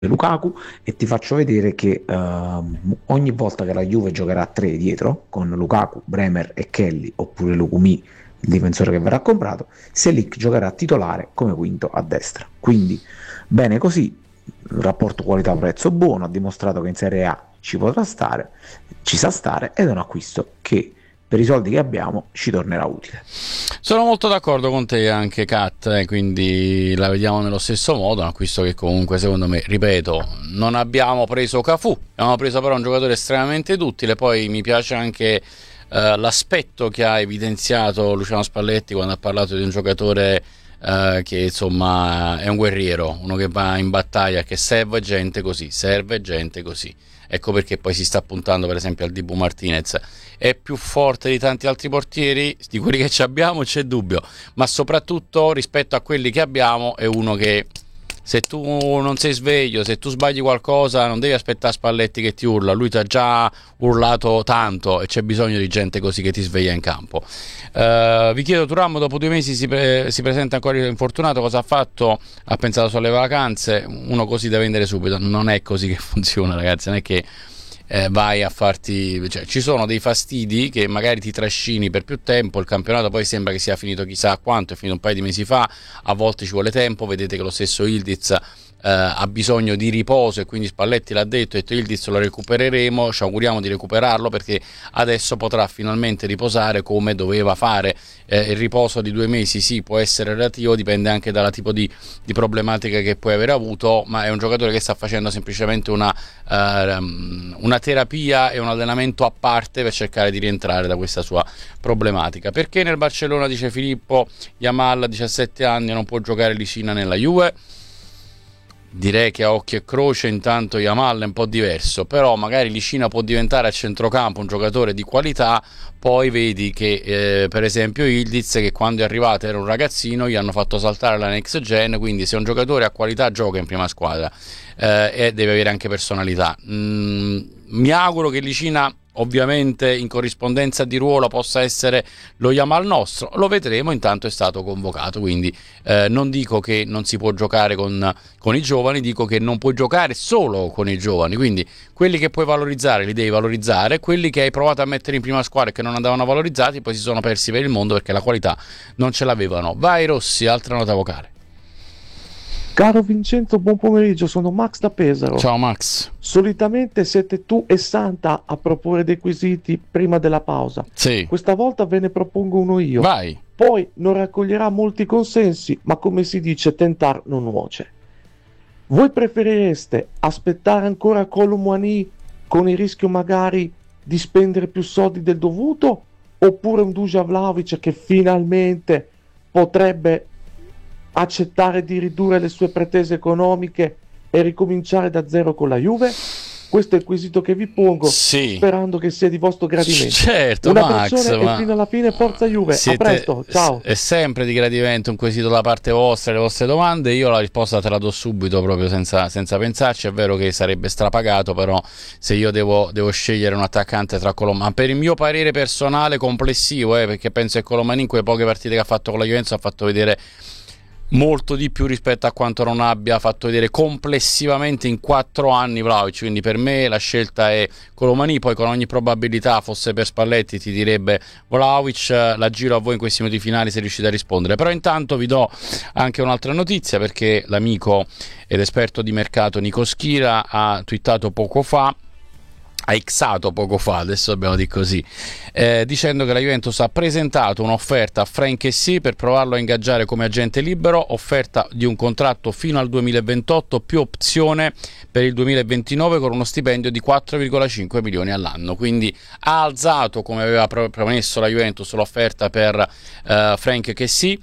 Lukaku e ti faccio vedere che ogni volta che la Juve giocherà a 3 dietro con Lukaku, Bremer e Kelly oppure Lukumi, il difensore che verrà comprato, Selic giocherà titolare come quinto a destra. Quindi bene così, rapporto qualità-prezzo buono, ha dimostrato che in Serie A ci potrà stare, ci sa stare ed è un acquisto che per i soldi che abbiamo ci tornerà utile. Sono molto d'accordo con te anche Kat, quindi la vediamo nello stesso modo, un acquisto che comunque secondo me, ripeto, non abbiamo preso Cafù, abbiamo preso però un giocatore estremamente duttile. Poi mi piace anche l'aspetto che ha evidenziato Luciano Spalletti quando ha parlato di un giocatore che insomma è un guerriero, uno che va in battaglia, che serve gente così, serve gente così. Ecco perché poi si sta puntando per esempio al Dibu Martinez. È più forte di tanti altri portieri, di quelli che ci abbiamo c'è dubbio, ma soprattutto rispetto a quelli che abbiamo è uno che, se tu non sei sveglio, se tu sbagli qualcosa, non devi aspettare Spalletti che ti urla, lui ti ha già urlato tanto e c'è bisogno di gente così che ti sveglia in campo. Vi chiedo, Thuram dopo 2 mesi si presenta ancora infortunato, cosa ha fatto? Ha pensato sulle vacanze, uno così da vendere subito, non è così che funziona, ragazzi, non è che vai a farti, cioè, ci sono dei fastidi che magari ti trascini per più tempo, il campionato poi sembra che sia finito chissà quanto, è finito un paio di mesi fa, a volte ci vuole tempo, vedete che lo stesso Ildiz ha bisogno di riposo e quindi Spalletti l'ha detto, Ildiz lo recupereremo, ci auguriamo di recuperarlo perché adesso potrà finalmente riposare come doveva fare. Il riposo di 2 mesi sì, può essere relativo, dipende anche dal tipo di problematica che puoi aver avuto, ma è un giocatore che sta facendo semplicemente una terapia e un allenamento a parte per cercare di rientrare da questa sua problematica. Perché nel Barcellona, dice Filippo, Yamal a 17 anni non può giocare Licina nella Juve? Direi che a occhio e croce intanto Yamal è un po' diverso, però magari Licina può diventare a centrocampo un giocatore di qualità. Poi vedi che per esempio Ildiz, che quando è arrivato era un ragazzino, gli hanno fatto saltare la next gen, quindi se un giocatore ha qualità gioca in prima squadra e deve avere anche personalità. Mi auguro che Licina ovviamente in corrispondenza di ruolo possa essere lo Yamal nostro, lo vedremo. Intanto è stato convocato, quindi non dico che non si può giocare con i giovani, dico che non puoi giocare solo con i giovani, quindi quelli che puoi valorizzare li devi valorizzare, quelli che hai provato a mettere in prima squadra e che non andavano valorizzati poi si sono persi per il mondo perché la qualità non ce l'avevano. Vai Rossi, altra nota vocale. Caro Vincenzo, buon pomeriggio, sono Max da Pesaro. Ciao Max. Solitamente siete tu e Santa a proporre dei quesiti prima della pausa. Sì. Questa volta ve ne propongo uno io. Vai. Poi non raccoglierà molti consensi, ma come si dice, tentar non nuoce. Voi preferireste aspettare ancora Kolo Muani con il rischio magari di spendere più soldi del dovuto, oppure un Dusan Vlahovic che finalmente potrebbe accettare di ridurre le sue pretese economiche e ricominciare da zero con la Juve? Questo è il quesito che vi pongo, sì, sperando che sia di vostro gradimento. Certo, un Max, abbraccione e fino alla fine forza Juve. A presto, ciao. È sempre di gradimento un quesito da parte vostra, le vostre domande. Io la risposta te la do subito, proprio senza pensarci. È vero che sarebbe strapagato, però se io devo scegliere un attaccante tra Colomani, per il mio parere personale complessivo, perché penso che Colomani in quelle poche partite che ha fatto con la Juventus ha fatto vedere molto di più rispetto a quanto non abbia fatto vedere complessivamente in 4 anni Vlahovic, quindi per me la scelta è Colomani. Poi con ogni probabilità, fosse per Spalletti, ti direbbe Vlahovic. La giro a voi in questi minuti finali se riuscite a rispondere, però intanto vi do anche un'altra notizia, perché l'amico ed esperto di mercato Nico Schira ha twittato poco fa, ha ixato poco fa, adesso dobbiamo dire così, dicendo che la Juventus ha presentato un'offerta a Frank Kessie per provarlo a ingaggiare come agente libero, offerta di un contratto fino al 2028 più opzione per il 2029 con uno stipendio di 4,5 milioni all'anno, quindi ha alzato, come aveva promesso la Juventus, l'offerta per Frank Kessie.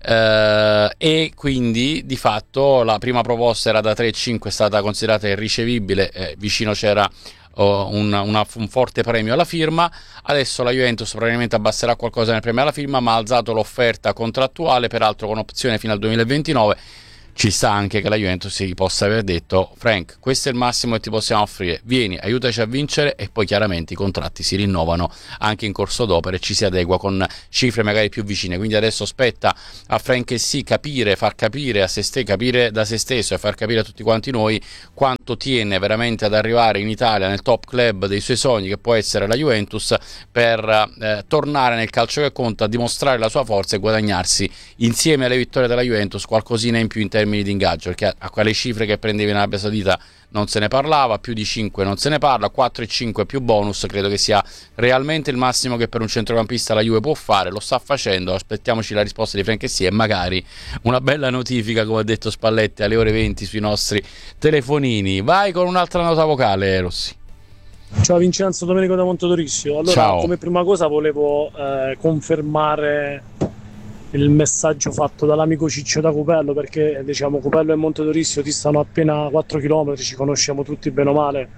E quindi di fatto la prima proposta era da 3,5, è stata considerata irricevibile, vicino c'era un forte premio alla firma. Adesso la Juventus probabilmente abbasserà qualcosa nel premio alla firma, ma ha alzato l'offerta contrattuale, peraltro con opzione fino al 2029. ci sta anche che la Juventus si possa aver detto: Frank, questo è il massimo che ti possiamo offrire, vieni, aiutaci a vincere, e poi chiaramente i contratti si rinnovano anche in corso d'opera e ci si adegua con cifre magari più vicine. Quindi adesso spetta a Frank Kessie capire, far capire a capire da se stesso e far capire a tutti quanti noi quanto tiene veramente ad arrivare in Italia nel top club dei suoi sogni, che può essere la Juventus, per tornare nel calcio che conta, dimostrare la sua forza e guadagnarsi insieme alle vittorie della Juventus qualcosina in più in termini di ingaggio, perché a quelle cifre che prendeva in Arabia Saudita non se ne parlava, più di 5 non se ne parla, 4 e 5 più bonus credo che sia realmente il massimo che per un centrocampista la Juve può fare. Lo sta facendo, aspettiamoci la risposta di Frank Kessie e magari una bella notifica, come ha detto Spalletti, alle ore 20 sui nostri telefonini. Vai con un'altra nota vocale, Rossi. Ciao Vincenzo, Domenico da Montodorissio. Allora, ciao. Come prima cosa volevo confermare il messaggio fatto dall'amico Ciccio da Cupello, perché diciamo Cupello e Montodorissio distano appena 4 km, ci conosciamo tutti bene o male.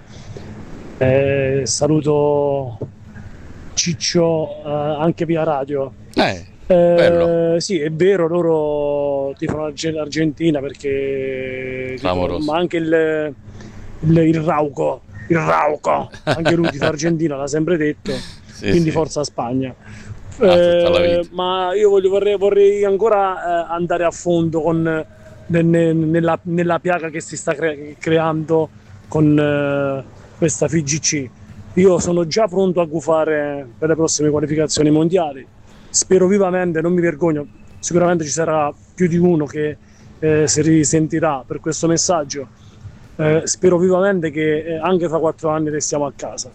Saluto Ciccio anche via radio. Bello. Sì, è vero, loro tifano l'Argentina perché ma anche il Rauco, anche lui tifa Argentina, l'ha sempre detto, sì, quindi sì. Forza Spagna. Ma io vorrei ancora andare a fondo nella piaga che si sta creando con questa FIGC. Io sono già pronto a gufare per le prossime qualificazioni mondiali. Spero vivamente, non mi vergogno, sicuramente ci sarà più di uno che si risentirà per questo messaggio. Spero vivamente che anche fra 4 anni restiamo a casa.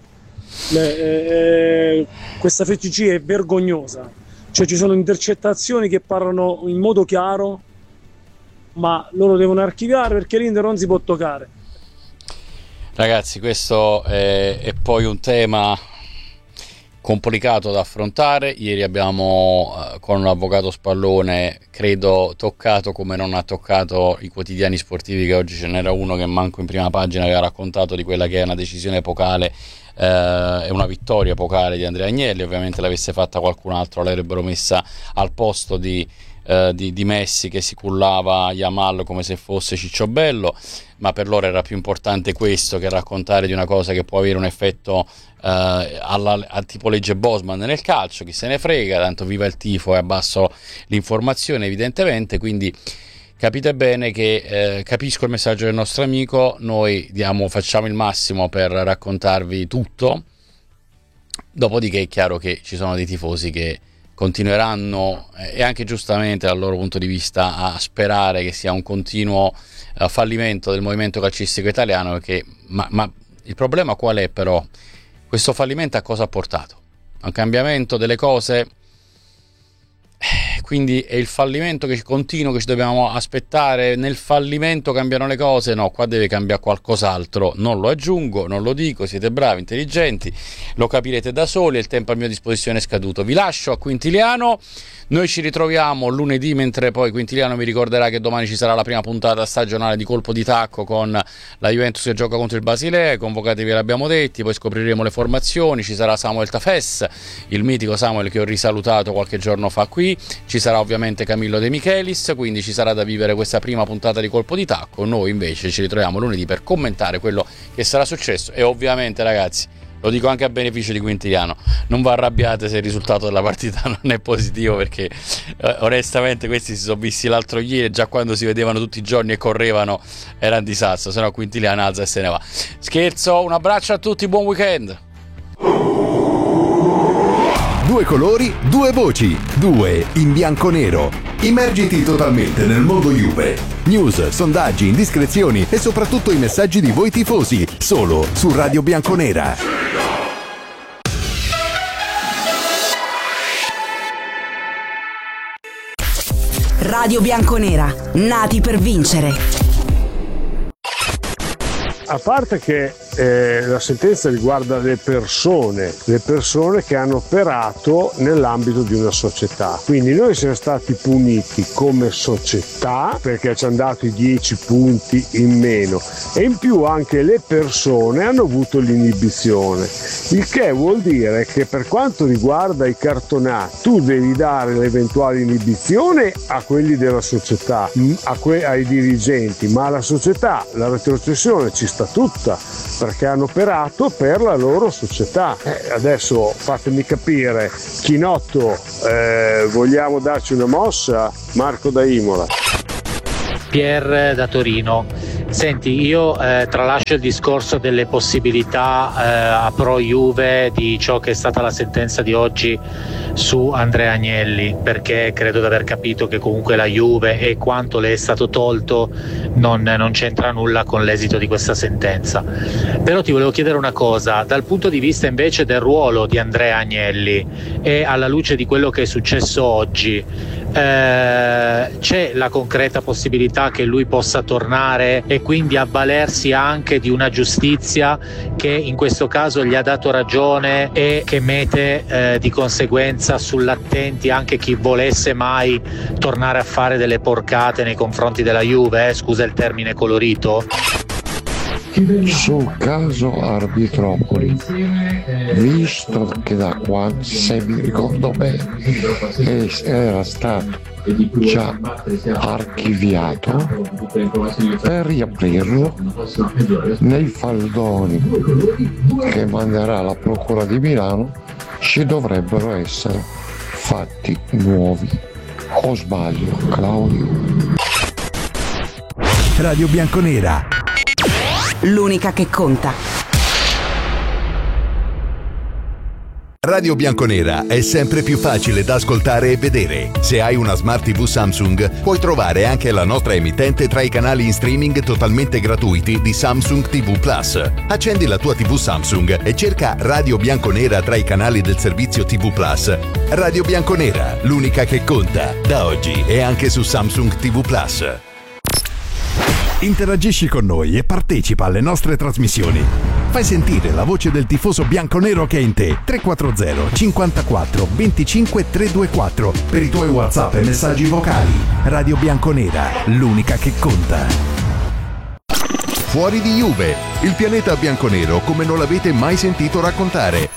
Questa FCC è vergognosa, cioè ci sono intercettazioni che parlano in modo chiaro, ma loro devono archiviare perché l'Inter non si può toccare. Ragazzi, questo è poi un tema complicato da affrontare. Ieri abbiamo con l'avvocato Spallone, credo, toccato come non ha toccato i quotidiani sportivi, che oggi ce n'era uno che manco in prima pagina aveva raccontato di quella che è una decisione epocale e una vittoria epocale di Andrea Agnelli. Ovviamente l'avesse fatta qualcun altro, l'avrebbero messa al posto di Messi, che si cullava Yamal come se fosse Cicciobello, ma per loro era più importante questo che raccontare di una cosa che può avere un effetto a tipo legge Bosman nel calcio. Chi se ne frega, tanto viva il tifo e abbasso l'informazione evidentemente. Quindi capite bene che capisco il messaggio del nostro amico, noi facciamo il massimo per raccontarvi tutto, dopodiché è chiaro che ci sono dei tifosi che continueranno, e anche giustamente dal loro punto di vista, a sperare che sia un continuo fallimento del movimento calcistico italiano, perché, ma il problema qual è però? Questo fallimento a cosa ha portato? A un cambiamento delle cose? Quindi è il fallimento che continuo che ci dobbiamo aspettare? Nel fallimento cambiano le cose? No, qua deve cambiare qualcos'altro. Non lo aggiungo, non lo dico, siete bravi, intelligenti, lo capirete da soli, il tempo a mia disposizione è scaduto. Vi lascio a Quintiliano, noi ci ritroviamo lunedì, mentre poi Quintiliano mi ricorderà che domani ci sarà la prima puntata stagionale di Colpo di Tacco con la Juventus che gioca contro il Basilea. Convocatevi, l'abbiamo detti, poi scopriremo le formazioni, ci sarà Samuel Tafes, il mitico Samuel che ho risalutato qualche giorno fa qui, ci sarà ovviamente Camillo De Michelis, quindi ci sarà da vivere questa prima puntata di Colpo di Tacco. Noi invece ci ritroviamo lunedì per commentare quello che sarà successo, e ovviamente, ragazzi, lo dico anche a beneficio di Quintiliano, non vi arrabbiate se il risultato della partita non è positivo, perché onestamente questi si sono visti l'altro ieri, già quando si vedevano tutti i giorni e correvano era un disastro, se no Quintiliano alza e se ne va. Scherzo, un abbraccio a tutti, buon weekend. Due colori, due voci, due in bianco-nero. Immergiti totalmente nel mondo Juve. News, sondaggi, indiscrezioni e soprattutto i messaggi di voi tifosi, solo su Radio Bianconera. Radio Bianconera, nati per vincere. A parte che la sentenza riguarda le persone che hanno operato nell'ambito di una società. Quindi noi siamo stati puniti come società perché ci hanno dato i 10 punti in meno, e in più anche le persone hanno avuto l'inibizione, il che vuol dire che per quanto riguarda i cartonati tu devi dare l'eventuale inibizione a quelli della società, ai dirigenti, ma alla società la retrocessione ci sta tutta perché hanno operato per la loro società. Adesso fatemi capire, Chinotto, vogliamo darci una mossa? Marco da Imola. Pier da Torino. Senti, io tralascio il discorso delle possibilità a pro Juve di ciò che è stata la sentenza di oggi su Andrea Agnelli, perché credo di aver capito che comunque la Juve e quanto le è stato tolto non c'entra nulla con l'esito di questa sentenza. Però ti volevo chiedere una cosa, dal punto di vista invece del ruolo di Andrea Agnelli e alla luce di quello che è successo oggi, c'è la concreta possibilità che lui possa tornare e quindi avvalersi anche di una giustizia che in questo caso gli ha dato ragione e che mette di conseguenza sull'attenti anche chi volesse mai tornare a fare delle porcate nei confronti della Juve, scusa il termine colorito? Sul caso Arbitropoli, visto che da quando, se mi ricordo bene, era stato già archiviato, per riaprirlo nei faldoni che manderà la Procura di Milano ci dovrebbero essere fatti nuovi. O sbaglio, Claudio? Radio Bianconera, l'unica che conta. Radio Bianconera è sempre più facile da ascoltare e vedere. Se hai una Smart TV Samsung, puoi trovare anche la nostra emittente tra i canali in streaming totalmente gratuiti di Samsung TV Plus. Accendi la tua TV Samsung e cerca Radio Bianconera tra i canali del servizio TV Plus. Radio Bianconera, l'unica che conta. Da oggi è anche su Samsung TV Plus. Interagisci con noi e partecipa alle nostre trasmissioni. Fai sentire la voce del tifoso bianconero che è in te. 340 54 25 324 per i tuoi WhatsApp e messaggi vocali. Radio Bianconera, l'unica che conta. Fuori di Juve, il pianeta bianconero come non l'avete mai sentito raccontare.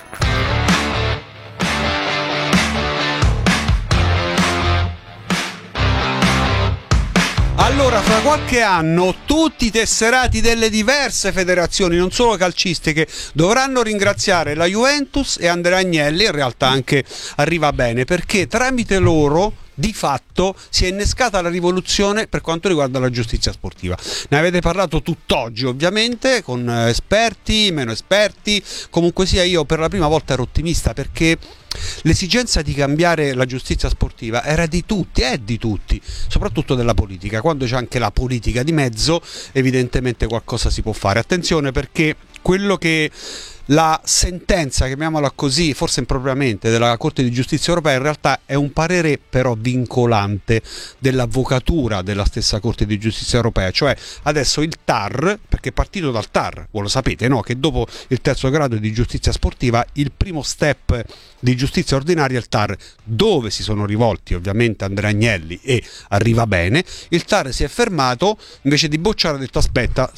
Allora, fra qualche anno tutti i tesserati delle diverse federazioni, non solo calcistiche, dovranno ringraziare la Juventus e Andrea Agnelli, in realtà anche Arriva Bene, perché tramite loro di fatto si è innescata la rivoluzione per quanto riguarda la giustizia sportiva. Ne avete parlato tutt'oggi ovviamente con esperti, meno esperti, comunque sia io per la prima volta ero ottimista perché l'esigenza di cambiare la giustizia sportiva era di tutti, è di tutti, soprattutto della politica. Quando c'è anche la politica di mezzo evidentemente qualcosa si può fare. Attenzione, perché quello che la sentenza, chiamiamola così, forse impropriamente, della Corte di Giustizia Europea in realtà è un parere però vincolante dell'avvocatura della stessa Corte di Giustizia Europea, cioè adesso il TAR, perché è partito dal TAR, voi lo sapete, no? Che dopo il terzo grado di giustizia sportiva il primo step di giustizia ordinaria è il TAR, dove si sono rivolti ovviamente Andrea Agnelli e Arriva Bene. Il TAR si è fermato, invece di bocciare ha detto aspetta,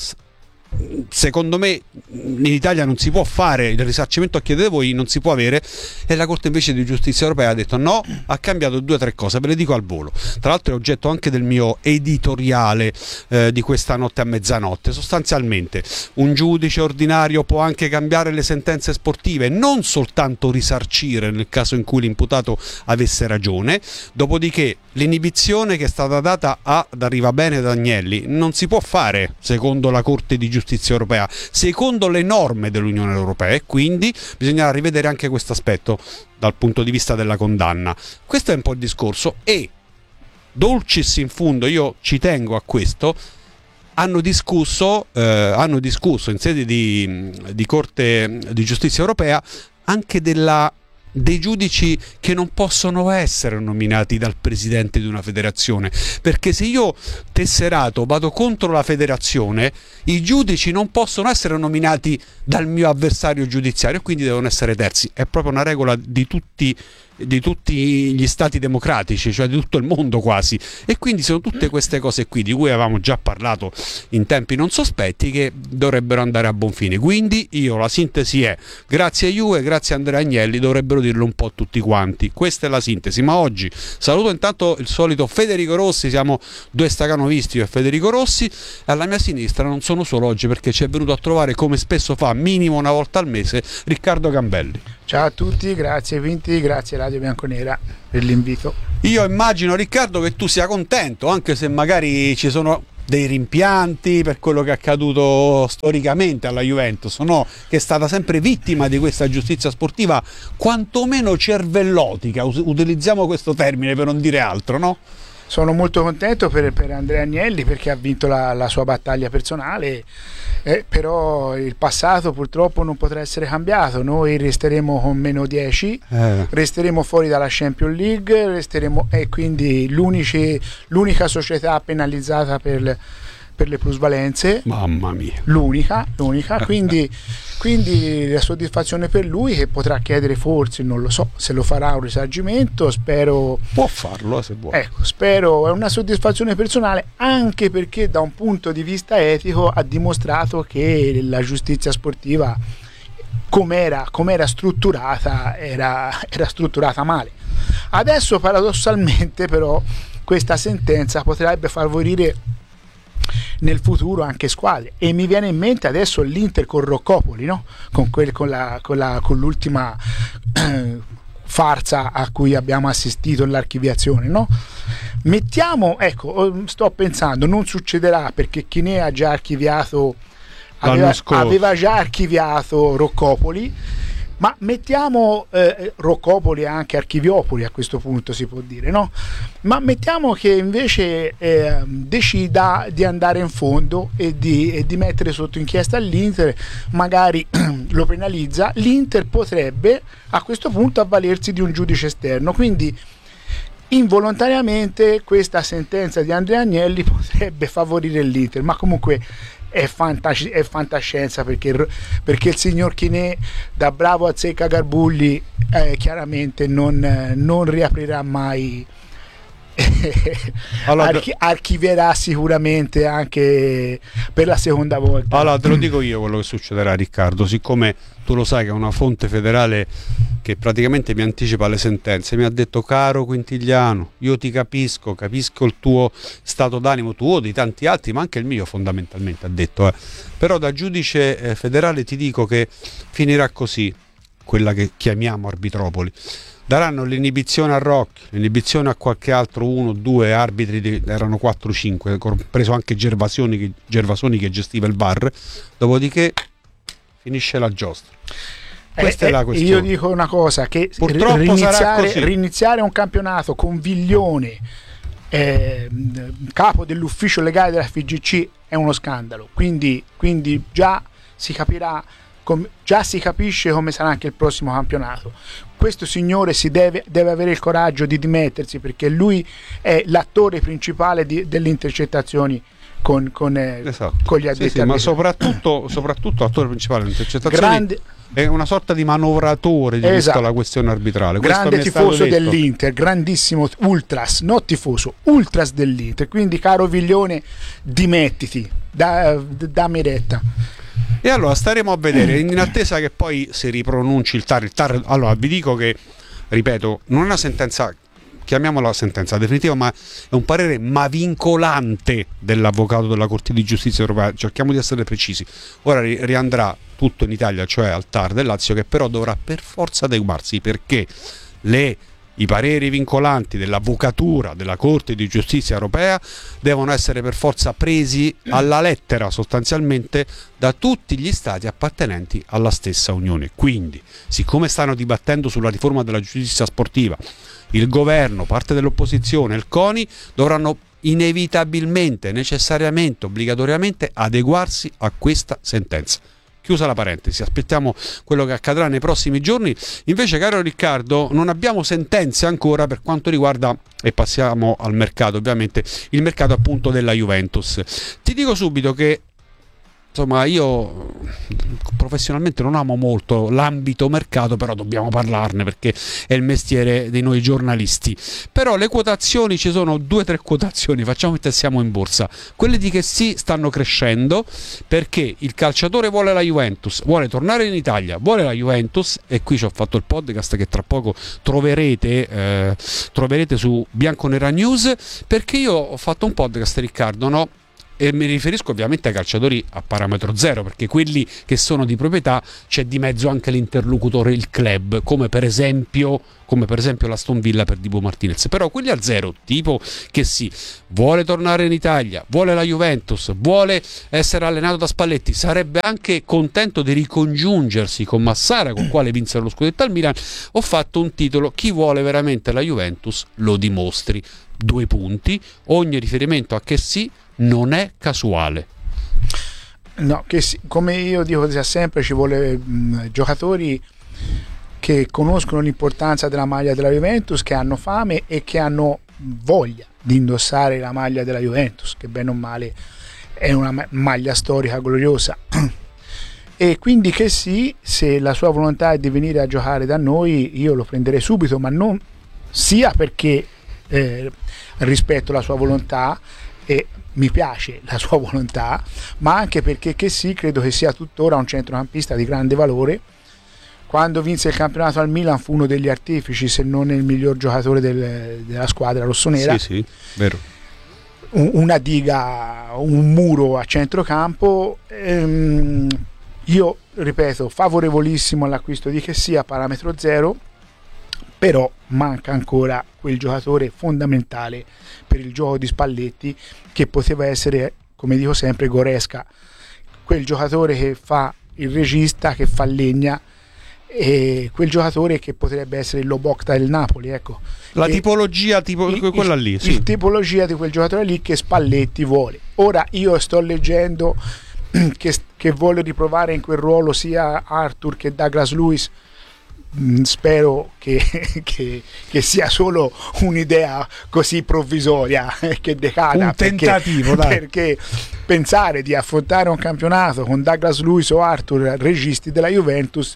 secondo me in Italia non si può fare il risarcimento a chiedete voi, non si può avere, e la Corte invece di Giustizia Europea ha detto no, ha cambiato 2 o 3 cose, ve le dico al volo, tra l'altro è oggetto anche del mio editoriale di questa notte a mezzanotte. Sostanzialmente un giudice ordinario può anche cambiare le sentenze sportive, non soltanto risarcire nel caso in cui l'imputato avesse ragione, dopodiché l'inibizione che è stata data ad Arriva Bene ed Agnelli non si può fare secondo la Corte di Giustizia Europea, secondo le norme dell'Unione Europea, e quindi bisognerà rivedere anche questo aspetto dal punto di vista della condanna. Questo è un po' il discorso, e dulcis in fundo, io ci tengo a questo, hanno discusso in sede di Corte di Giustizia Europea anche della dei giudici che non possono essere nominati dal presidente di una federazione, perché se io tesserato vado contro la federazione, i giudici non possono essere nominati dal mio avversario giudiziario, quindi devono essere terzi. È proprio una regola di tutti gli stati democratici, cioè di tutto il mondo quasi, e quindi sono tutte queste cose qui di cui avevamo già parlato in tempi non sospetti, che dovrebbero andare a buon fine. Quindi la sintesi è: grazie a Juve, grazie a Andrea Agnelli, dovrebbero dirlo un po' tutti quanti. Questa è la sintesi. Ma oggi saluto intanto il solito Federico Rossi, siamo due stacanovisti, io e Federico Rossi, e alla mia sinistra non sono solo oggi, perché ci è venuto a trovare, come spesso fa, minimo una volta al mese, Riccardo Gambelli. Ciao a tutti, grazie Vinti, grazie Radio Bianconera per l'invito. Io immagino, Riccardo, che tu sia contento, anche se magari ci sono dei rimpianti per quello che è accaduto storicamente alla Juventus, no? Che è stata sempre vittima di questa giustizia sportiva quantomeno cervellotica, utilizziamo questo termine per non dire altro, no? Sono molto contento per Andrea Agnelli, perché ha vinto la sua battaglia personale, però il passato purtroppo non potrà essere cambiato. Noi resteremo con meno 10, resteremo fuori dalla Champions League, e quindi l'unica società penalizzata per le plusvalenze, mamma mia, l'unica quindi la soddisfazione per lui, che potrà chiedere, forse, non lo so se lo farà, un risarcimento, spero può farlo se vuole, spero. È una soddisfazione personale, anche perché da un punto di vista etico ha dimostrato che la giustizia sportiva, com'era strutturata, era strutturata male. Adesso paradossalmente però questa sentenza potrebbe favorire nel futuro anche squadre, e mi viene in mente adesso l'Inter con Roccopoli, no? con l'ultima farsa a cui abbiamo assistito, l'archiviazione, no? Sto pensando, non succederà, perché Chiné ha già archiviato, aveva già archiviato Roccopoli, ma mettiamo Roccopoli, anche Archiviopoli a questo punto si può dire, no? Ma mettiamo che invece decida di andare in fondo e di mettere sotto inchiesta l'Inter, magari lo penalizza, l'Inter potrebbe a questo punto avvalersi di un giudice esterno, quindi involontariamente questa sentenza di Andrea Agnelli potrebbe favorire l'Inter, ma comunque è fantascienza, perché il signor Chiné, da bravo azzecca Garbugli, chiaramente non riaprirà mai. Archivierà sicuramente anche per la seconda volta. Allora te lo dico io quello che succederà, Riccardo, siccome tu lo sai che è una fonte federale che praticamente mi anticipa le sentenze, mi ha detto: caro Quintigliano, io ti capisco il tuo stato d'animo, tuo, di tanti altri, ma anche il mio fondamentalmente, ha detto, però da giudice federale ti dico che finirà così, quella che chiamiamo arbitropoli. Daranno l'inibizione a Rocchi, l'inibizione a qualche altro 1-2 arbitri, erano 4-5, compreso anche Gervasoni che gestiva il VAR, dopodiché finisce la giostra. Questa è la questione. Io dico una cosa, che purtroppo riniziare un campionato con Viglione capo dell'ufficio legale della FIGC è uno scandalo, quindi già si capirà, già si capisce come sarà anche il prossimo campionato. Questo signore deve avere il coraggio di dimettersi, perché lui è l'attore principale delle intercettazioni con gli addetti ma soprattutto l'attore principale delle intercettazioni è una sorta di manovratore di tutta la questione arbitrale. Grande tifoso dell'Inter, grandissimo ultras dell'Inter, quindi caro Viglione, dimettiti, dammi retta. E allora staremo a vedere, in attesa che poi si ripronunci il TAR. Allora vi dico che, ripeto, non è una sentenza, chiamiamola sentenza definitiva, ma è un parere ma vincolante dell'avvocato della Corte di Giustizia Europea. Cerchiamo di essere precisi. Ora riandrà tutto in Italia, cioè al TAR del Lazio, che però dovrà per forza adeguarsi, perché i pareri vincolanti dell'avvocatura della Corte di Giustizia Europea devono essere per forza presi alla lettera, sostanzialmente, da tutti gli stati appartenenti alla stessa Unione. Quindi, siccome stanno dibattendo sulla riforma della giustizia sportiva, il governo, parte dell'opposizione, il CONI dovranno inevitabilmente, necessariamente, obbligatoriamente adeguarsi a questa sentenza. chiusa la parentesi, aspettiamo quello che accadrà nei prossimi giorni. Invece, caro Riccardo, non abbiamo sentenze ancora per quanto riguarda, e passiamo al mercato, ovviamente il mercato appunto della Juventus. Ti dico subito che insomma, io professionalmente non amo molto l'ambito mercato, però dobbiamo parlarne perché è il mestiere di noi giornalisti. Però le quotazioni, ci sono 2 o 3 quotazioni, facciamo che siamo in borsa. Quelle di che sì stanno crescendo perché il calciatore vuole la Juventus, vuole tornare in Italia, vuole la Juventus, e qui ci ho fatto il podcast che tra poco troverete su Bianconera News, perché io ho fatto un podcast, Riccardo, no? E mi riferisco ovviamente ai calciatori a parametro zero, perché quelli che sono di proprietà c'è di mezzo anche l'interlocutore, il club, come per esempio l'Aston Villa per Dibu Martinez. Però quelli a zero, tipo che sì, vuole tornare in Italia, vuole la Juventus, vuole essere allenato da Spalletti, sarebbe anche contento di ricongiungersi con Massara, con il quale vinsero lo scudetto al Milan, ho fatto un titolo: chi vuole veramente la Juventus lo dimostri. 2 punti, ogni riferimento a che sì non è casuale. No, che come io dico sempre, ci vuole giocatori che conoscono l'importanza della maglia della Juventus, che hanno fame e che hanno voglia di indossare la maglia della Juventus, che bene o male è una maglia storica gloriosa. E quindi che sì, se la sua volontà è di venire a giocare da noi, io lo prenderei subito, ma non sia perché rispetto la sua volontà e mi piace la sua volontà, ma anche perché che sì, credo che sia tuttora un centrocampista di grande valore. Quando vinse il campionato al Milan fu uno degli artefici, se non il miglior giocatore della squadra rossonera. Sì, vero. Una diga, un muro a centrocampo. Io ripeto, favorevolissimo all'acquisto di che sia parametro zero, però manca ancora quel giocatore fondamentale per il gioco di Spalletti, che poteva essere, come dico sempre, Goretzka, quel giocatore che fa il regista, che fa legna, e quel giocatore che potrebbe essere il Lobotka del Napoli, ecco. La tipologia quella lì, sì. La tipologia di quel giocatore lì che Spalletti vuole. Ora io sto leggendo che vuole riprovare in quel ruolo sia Arthur che Douglas Luiz. Spero che sia solo un'idea così provvisoria, che decada, un tentativo, perché pensare di affrontare un campionato con Douglas Luiz o Arthur, registi della Juventus,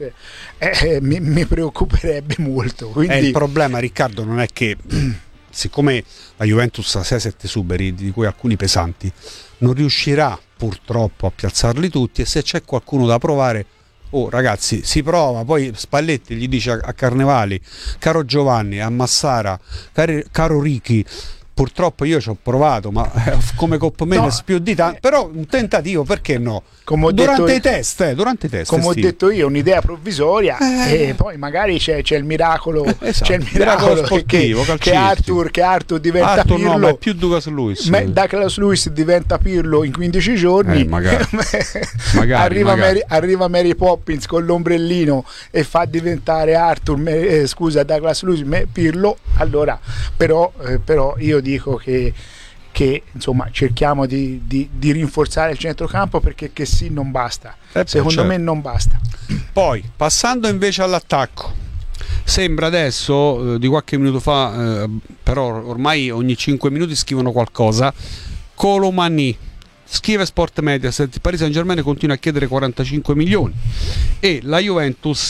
mi preoccuperebbe molto. Quindi il problema, Riccardo, non è che siccome la Juventus ha 6-7 superi, di cui alcuni pesanti, non riuscirà purtroppo a piazzarli tutti, e se c'è qualcuno da provare, ragazzi, si prova. Poi Spalletti gli dice a Carnevali: caro Giovanni, a Massara, caro Ricky, purtroppo io ci ho provato, ma come Coppa Mendes più di tanto, però un tentativo, perché no? Durante i test, come ho detto io, un'idea provvisoria, e poi magari c'è il miracolo, esatto, c'è il miracolo sportivo, che Arthur diventa Pirlo. No, ma è più Douglas Luiz. Douglas Luiz diventa Pirlo in 15 giorni. Magari. Arriva Mary Poppins con l'ombrellino e fa diventare Douglas Luiz Pirlo. Allora, però io dico che insomma cerchiamo di rinforzare il centrocampo, perché che sì non basta, secondo me non basta. Poi passando invece all'attacco, sembra adesso, di qualche minuto fa, però ormai ogni 5 minuti scrivono qualcosa, Colomani. Scrive Sport Mediaset, il Paris Saint-Germain continua a chiedere 45 milioni e la Juventus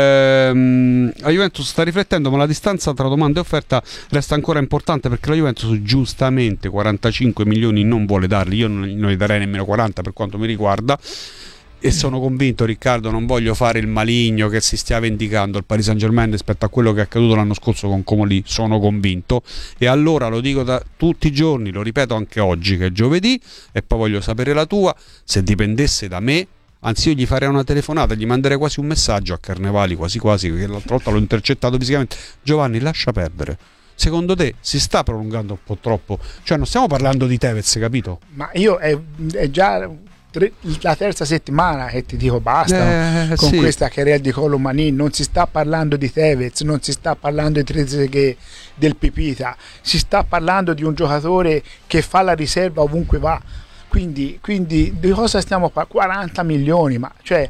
sta riflettendo, ma la distanza tra domanda e offerta resta ancora importante, perché la Juventus giustamente 45 milioni non vuole darli. Io non li darei nemmeno 40 per quanto mi riguarda, e sono convinto, Riccardo, non voglio fare il maligno, che si stia vendicando il Paris Saint-Germain rispetto a quello che è accaduto l'anno scorso con Comolli, sono convinto, e allora lo dico da tutti i giorni, lo ripeto anche oggi che è giovedì, e poi voglio sapere la tua: se dipendesse da me, anzi io gli farei una telefonata, gli manderei quasi un messaggio a Carnevali, quasi perché l'altra volta l'ho intercettato fisicamente: Giovanni, lascia perdere. Secondo te si sta prolungando un po' troppo? Cioè non stiamo parlando di Tevez, capito? Ma io è già la terza settimana che ti dico basta con questa carriera di Colomani. Non si sta parlando di Tevez, non si sta parlando di Trezeguet, del Pipita, si sta parlando di un giocatore che fa la riserva ovunque va. Quindi di cosa stiamo parlando? 40 milioni, ma cioè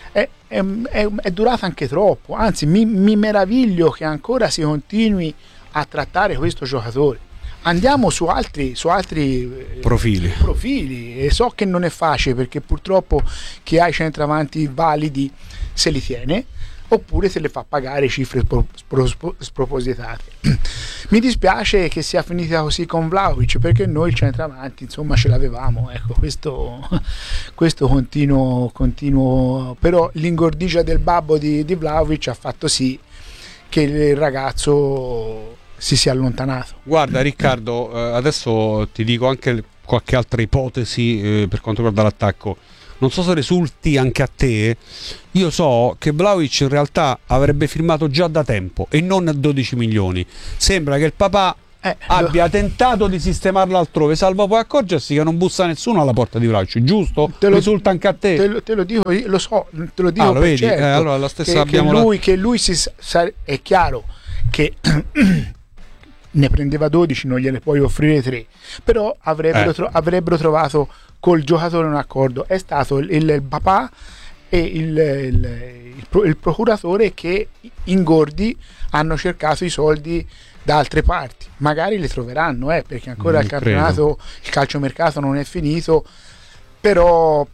è durata anche troppo, anzi mi meraviglio che ancora si continui a trattare questo giocatore. Andiamo su altri profili, e so che non è facile, perché purtroppo chi ha i centravanti validi se li tiene, oppure se le fa pagare cifre spropositate. Mi dispiace che sia finita così con Vlahovic, perché noi il centravanti insomma ce l'avevamo, ecco, questo continuo, però l'ingordigia del babbo di Vlahovic ha fatto sì che il ragazzo si sia allontanato. Guarda Riccardo, adesso ti dico anche qualche altra ipotesi per quanto riguarda l'attacco. Non so se risulti anche a te, io so che Vlahovic in realtà avrebbe firmato già da tempo e non a 12 milioni. Sembra che il papà abbia tentato di sistemarlo altrove, salvo poi accorgersi che non bussa nessuno alla porta di Vlahovic, giusto? Risulta anche a te? Te lo dico, lo so, te lo dico, lo vedi? Certo, allora la stessa che lui è chiaro che ne prendeva 12, non gliene puoi offrire 3, però avrebbero trovato col giocatore un accordo. È stato il papà e il procuratore che ingordi hanno cercato i soldi da altre parti. Magari le troveranno, perché ancora il calciomercato non è finito, però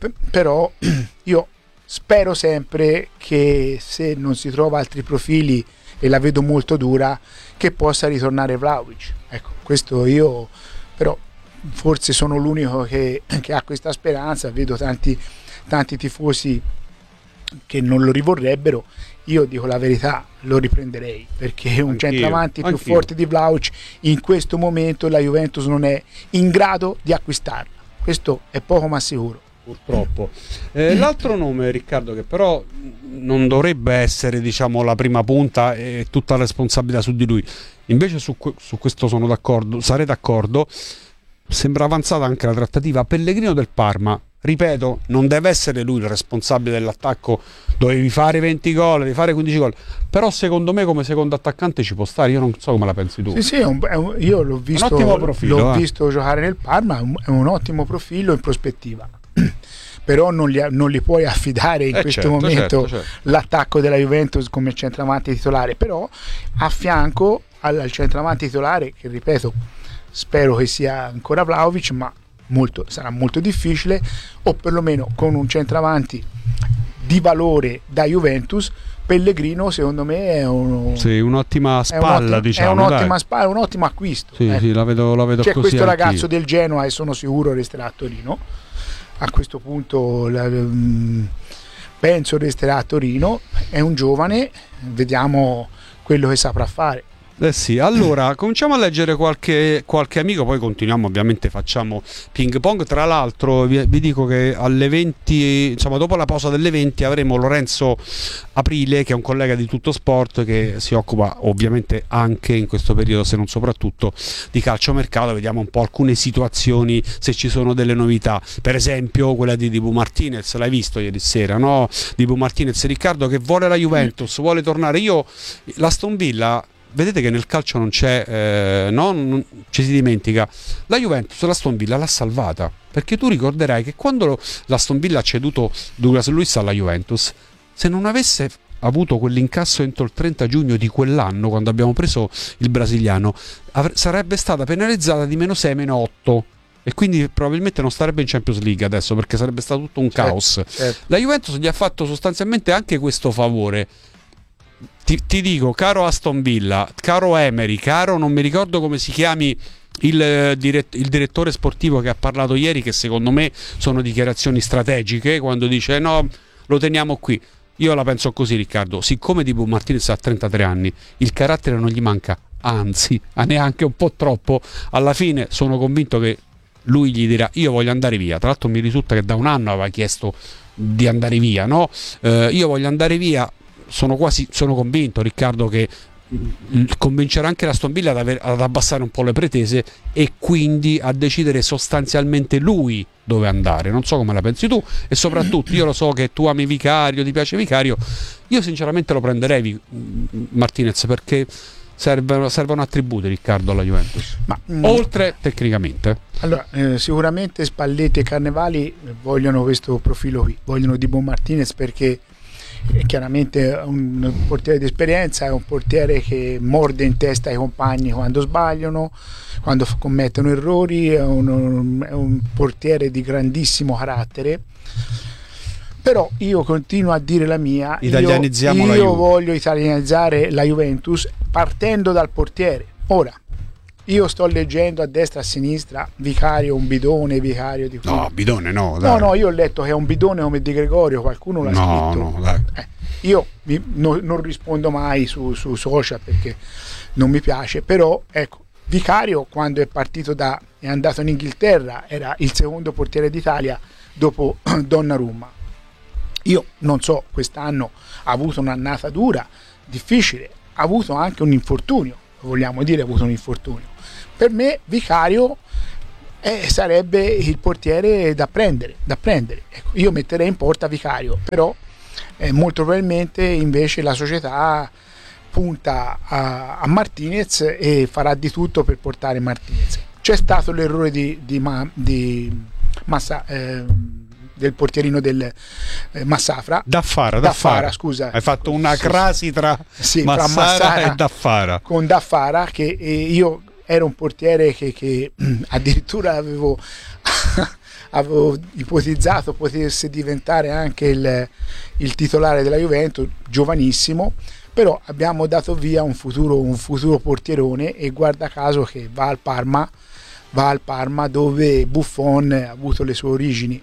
io spero sempre che, se non si trova altri profili, e la vedo molto dura, che possa ritornare Vlahovic. Ecco, questo io però forse sono l'unico che ha questa speranza. Vedo tanti tifosi che non lo rivorrebbero. Io dico la verità, lo riprenderei, perché un centravanti più forte di Vlahovic in questo momento la Juventus non è in grado di acquistarlo. Questo è poco ma sicuro. Purtroppo. L'altro nome, Riccardo, che però non dovrebbe essere, diciamo, la prima punta e tutta la responsabilità su di lui, invece su questo sono d'accordo, sarei d'accordo. Sembra avanzata anche la trattativa. Pellegrino del Parma, ripeto, non deve essere lui il responsabile dell'attacco, dovevi fare 20 gol, devi fare 15 gol, però secondo me come secondo attaccante ci può stare. Io non so come la pensi tu. Sì, io l'ho visto, un ottimo profilo, visto giocare nel Parma, è un ottimo profilo in prospettiva. Però non li puoi affidare in questo momento certo. L'attacco della Juventus come centravanti titolare, però a fianco al centravanti titolare, che ripeto spero che sia ancora Vlahovic, ma sarà molto difficile, o perlomeno con un centravanti di valore da Juventus, Pellegrino secondo me è un'ottima spalla, diciamo. È un'ottima spalla, un ottimo acquisto. Sì, la vedo c'è così. Questo ragazzo del Genoa, e sono sicuro resterà a Torino. A questo punto penso resterà a Torino, è un giovane, vediamo quello che saprà fare. Sì, allora cominciamo a leggere qualche amico, poi continuiamo, ovviamente facciamo ping pong. Tra l'altro vi dico che alle 20, insomma dopo la pausa delle 20, avremo Lorenzo Aprile, che è un collega di Tutto Sport, che si occupa ovviamente anche in questo periodo, se non soprattutto, di calciomercato. Vediamo un po' alcune situazioni, se ci sono delle novità, per esempio quella di Dibu Martinez, l'hai visto ieri sera, no? Dibu Martinez, Riccardo, che vuole la Juventus, vuole tornare. L'Aston Villa, vedete che nel calcio non c'è, non ci si dimentica, la Juventus l'Aston Villa l'ha salvata, perché tu ricorderai che quando l'Aston Villa ha ceduto Douglas Luiz alla Juventus, se non avesse avuto quell'incasso entro il 30 giugno di quell'anno, quando abbiamo preso il brasiliano, sarebbe stata penalizzata di -6, -8, e quindi probabilmente non starebbe in Champions League adesso, perché sarebbe stato tutto un caos. Certo. La Juventus gli ha fatto sostanzialmente anche questo favore. Ti dico, caro Aston Villa, caro Emery, caro, non mi ricordo come si chiami il direttore sportivo che ha parlato ieri, che secondo me sono dichiarazioni strategiche, quando dice no, lo teniamo qui. Io la penso così, Riccardo, siccome Dibu Martinez ha 33 anni, il carattere non gli manca, anzi, neanche un po' troppo. Alla fine sono convinto che lui gli dirà io voglio andare via. Tra l'altro mi risulta che da un anno aveva chiesto di andare via, no? Io voglio andare via. Sono convinto, Riccardo, che convincerà anche l'Aston Villa ad abbassare un po' le pretese e quindi a decidere sostanzialmente lui dove andare. Non so come la pensi tu, e soprattutto io lo so che tu ami Vicario, ti piace Vicario. Io sinceramente lo prenderei Martinez, perché servono attributi, Riccardo, alla Juventus, oltre tecnicamente. Allora, sicuramente Spalletti e Carnevali vogliono questo profilo qui, vogliono Dibu Martinez perché è chiaramente un portiere di esperienza, è un portiere che morde in testa ai compagni quando sbagliano, quando commettono errori, è un portiere di grandissimo carattere. Però io continuo a dire la mia, io voglio italianizzare la Juventus partendo dal portiere. Ora, io sto leggendo a destra e a sinistra Vicario un bidone, Vicario di... No, bidone no, dai. No, io ho letto che è un bidone come Di Gregorio, qualcuno l'ha scritto. No, dai. Io non rispondo mai su social perché non mi piace, però ecco, Vicario quando è andato in Inghilterra era il secondo portiere d'Italia dopo Donnarumma. Io non so, quest'anno ha avuto un'annata dura, difficile, ha avuto anche un infortunio, vogliamo dire ha avuto un infortunio. Per me Vicario sarebbe il portiere da prendere. Ecco, io metterei in porta Vicario, però molto probabilmente invece la società punta a Martinez e farà di tutto per portare Martinez. C'è stato l'errore di Massa, del portierino del Massafra. Daffara, scusa. Hai fatto una crasi tra Massara e Daffara. Con Daffara, che io era un portiere che addirittura avevo ipotizzato potesse diventare anche il titolare della Juventus, giovanissimo, però abbiamo dato via un futuro portierone e guarda caso che va al Parma dove Buffon ha avuto le sue origini.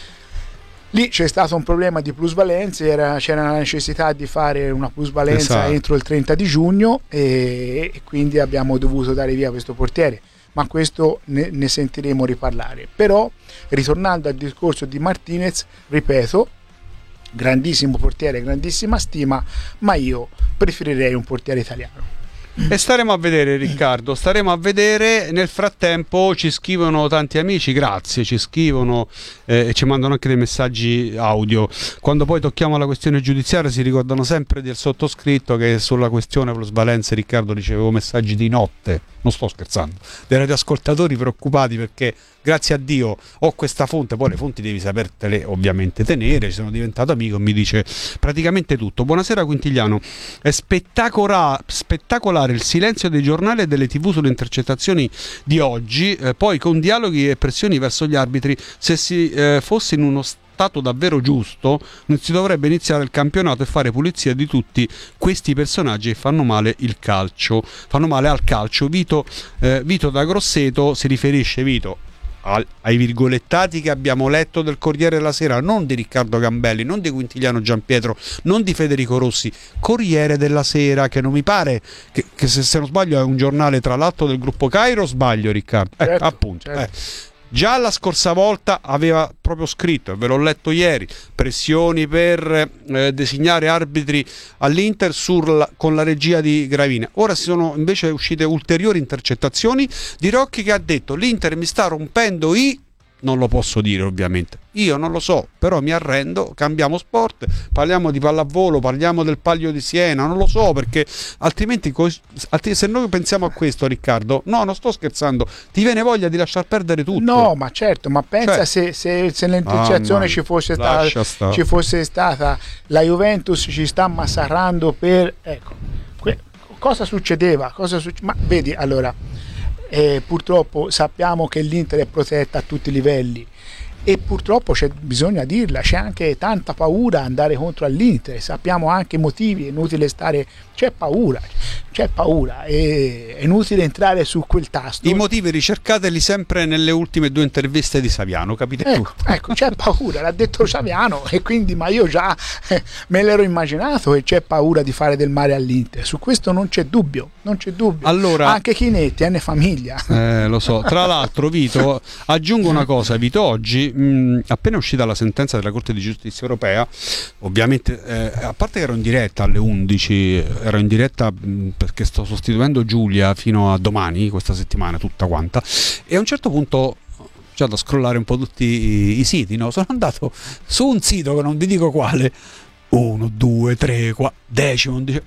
Lì c'è stato un problema di plusvalenze, c'era la necessità di fare una plusvalenza entro il 30 di giugno e quindi abbiamo dovuto dare via questo portiere, ma questo ne sentiremo riparlare. Però ritornando al discorso di Martinez, ripeto, grandissimo portiere, grandissima stima, ma io preferirei un portiere italiano. E staremo a vedere, Riccardo, nel frattempo ci scrivono tanti amici, grazie, ci scrivono e ci mandano anche dei messaggi audio. Quando poi tocchiamo la questione giudiziaria si ricordano sempre del sottoscritto che sulla questione plusvalenze, Riccardo, ricevevo messaggi di notte, non sto scherzando, dei radioascoltatori preoccupati perché grazie a Dio ho questa fonte, poi le fonti devi sapertele ovviamente tenere, ci sono diventato amico, mi dice praticamente tutto. Buonasera Quintigliano, è spettacolare il silenzio dei giornali e delle TV sulle intercettazioni di oggi, poi con dialoghi e pressioni verso gli arbitri, se si fosse in uno stato davvero giusto non si dovrebbe iniziare il campionato e fare pulizia di tutti questi personaggi che fanno male al calcio. Vito da Grosseto si riferisce, Vito, ai virgolettati che abbiamo letto del Corriere della Sera, non di Riccardo Gambelli, non di Quintigliano Giampietro, non di Federico Rossi, Corriere della Sera, che non mi pare che se non sbaglio è un giornale tra l'altro del gruppo Cairo, sbaglio Riccardo? Appunto. Già la scorsa volta aveva proprio scritto, e ve l'ho letto ieri, pressioni per designare arbitri all'Inter con la regia di Gravina. Ora si sono invece uscite ulteriori intercettazioni di Rocchi che ha detto l'Inter mi sta rompendo non lo posso dire ovviamente, io non lo so, però mi arrendo, cambiamo sport, parliamo di pallavolo, parliamo del Palio di Siena, non lo so, perché altrimenti se noi pensiamo a questo, Riccardo, no, non sto scherzando, ti viene voglia di lasciar perdere tutto. No, ma certo, ma pensa se l'intercettazione ci fosse stata, la Juventus ci sta massacrando per, ecco, cosa succedeva? Ma vedi, allora purtroppo sappiamo che l'Inter è protetta a tutti i livelli e purtroppo bisogna dirla, c'è anche tanta paura andare contro all'Inter, sappiamo anche i motivi, è inutile c'è paura, è inutile entrare su quel tasto. I motivi ricercateli sempre nelle ultime 2 interviste di Saviano, capite tutto. Ecco, c'è paura, l'ha detto Saviano e quindi, ma io già me l'ero immaginato che c'è paura di fare del male all'Inter, su questo non c'è dubbio. Allora, anche Chinetti è famiglia. Lo so, tra l'altro Vito, aggiungo una cosa, Vito, oggi appena uscita la sentenza della Corte di Giustizia Europea, ovviamente a parte che ero in diretta alle 11, ero in diretta perché sto sostituendo Giulia fino a domani, questa settimana tutta quanta, e a un certo punto c'è da scrollare un po' tutti i siti, no? Sono andato su un sito che non vi dico quale, 1, 2, 3, 4, 10,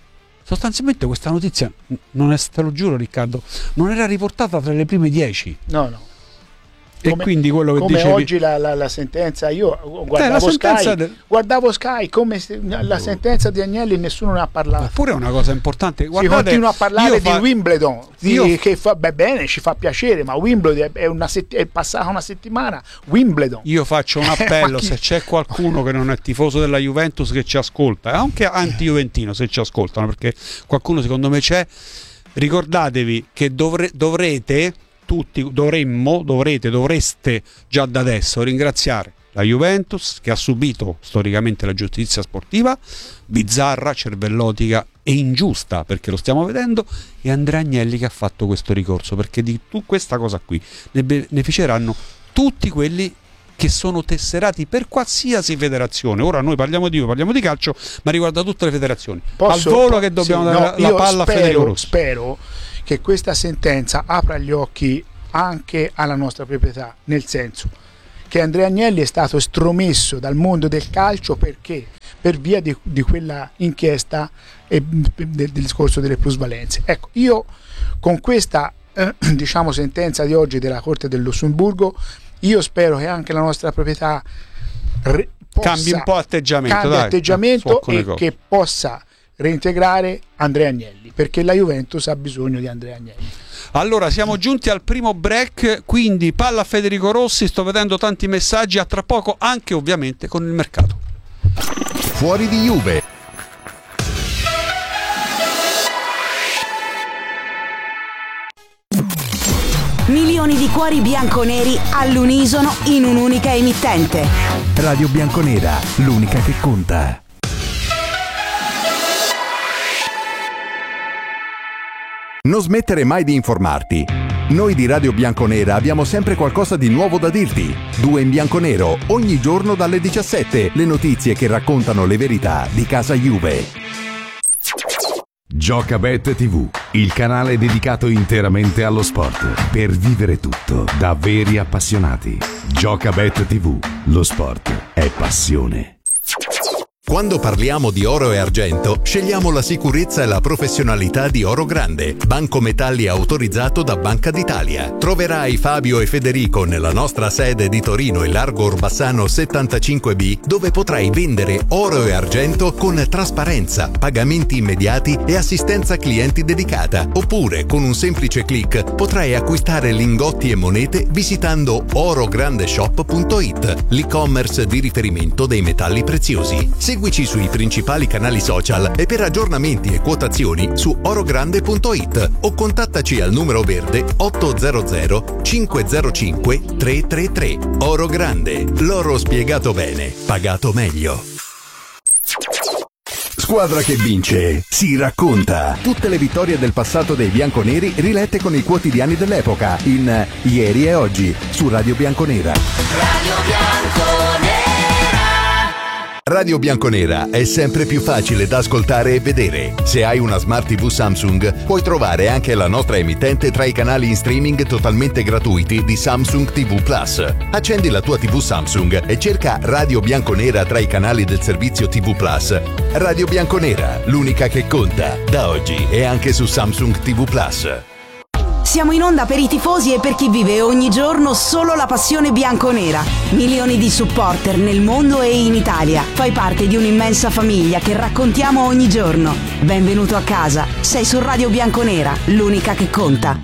sostanzialmente questa notizia, te lo giuro Riccardo, non era riportata tra le prime 10. No. E quindi quello che come dicevi... oggi la sentenza, io guardavo Sky come la sentenza di Agnelli, nessuno ne ha parlato. Eppure è una cosa importante. Guardate, si continua a parlare di Wimbledon, che fa bene, ci fa piacere, ma Wimbledon è passata una settimana. Wimbledon. Io faccio un appello, se c'è qualcuno che non è tifoso della Juventus che ci ascolta, anche anti-juventino se ci ascoltano, perché qualcuno secondo me c'è, ricordatevi che dovrete tutti, dovreste già da adesso ringraziare la Juventus, che ha subito storicamente la giustizia sportiva bizzarra, cervellotica e ingiusta, perché lo stiamo vedendo, e Andrea Agnelli che ha fatto questo ricorso, perché di questa cosa qui ne beneficeranno tutti quelli che sono tesserati per qualsiasi federazione. Ora noi parliamo di calcio, ma riguarda tutte le federazioni. Al volo che dobbiamo dare la palla a Federico Rossi. Spero che questa sentenza apra gli occhi anche alla nostra proprietà, nel senso che Andrea Agnelli è stato estromesso dal mondo del calcio perché per via di quella inchiesta e del discorso delle plusvalenze. Ecco, io con questa sentenza di oggi della Corte del Lussemburgo, io spero che anche la nostra proprietà cambi un po' atteggiamento e che possa reintegrare Andrea Agnelli, perché la Juventus ha bisogno di Andrea Agnelli. Allora, siamo giunti al primo break, quindi palla a Federico Rossi, sto vedendo tanti messaggi, a tra poco anche ovviamente con il mercato. Fuori di Juve. Milioni di cuori bianconeri all'unisono in un'unica emittente. Radio Bianconera, l'unica che conta. Non smettere mai di informarti. Noi di Radio Bianconera abbiamo sempre qualcosa di nuovo da dirti. 2 in bianconero, ogni giorno dalle 17, le notizie che raccontano le verità di casa Juve. Giocabet TV, il canale dedicato interamente allo sport, per vivere tutto da veri appassionati. Giocabet TV, lo sport è passione. Quando parliamo di oro e argento, scegliamo la sicurezza e la professionalità di Oro Grande, banco metalli autorizzato da Banca d'Italia. Troverai Fabio e Federico nella nostra sede di Torino in Largo Orbassano 75B, dove potrai vendere oro e argento con trasparenza, pagamenti immediati e assistenza clienti dedicata. Oppure, con un semplice click, potrai acquistare lingotti e monete visitando orograndeshop.it, l'e-commerce di riferimento dei metalli preziosi. Seguici sui principali canali social e per aggiornamenti e quotazioni su orogrande.it o contattaci al numero verde 800 505 333. Oro Grande, l'oro spiegato bene, pagato meglio. Squadra che vince si racconta. Tutte le vittorie del passato dei bianconeri rilette con i quotidiani dell'epoca in Ieri e Oggi su Radio Bianconera. Radio Bianconera. Radio Bianconera è sempre più facile da ascoltare e vedere. Se hai una Smart TV Samsung, puoi trovare anche la nostra emittente tra i canali in streaming totalmente gratuiti di Samsung TV Plus. Accendi la tua TV Samsung e cerca Radio Bianconera tra i canali del servizio TV Plus. Radio Bianconera, l'unica che conta, da oggi e anche su Samsung TV Plus. Siamo in onda per i tifosi e per chi vive ogni giorno solo la passione bianconera. Milioni di supporter nel mondo e in Italia. Fai parte di un'immensa famiglia che raccontiamo ogni giorno. Benvenuto a casa. Sei su Radio Bianconera, l'unica che conta.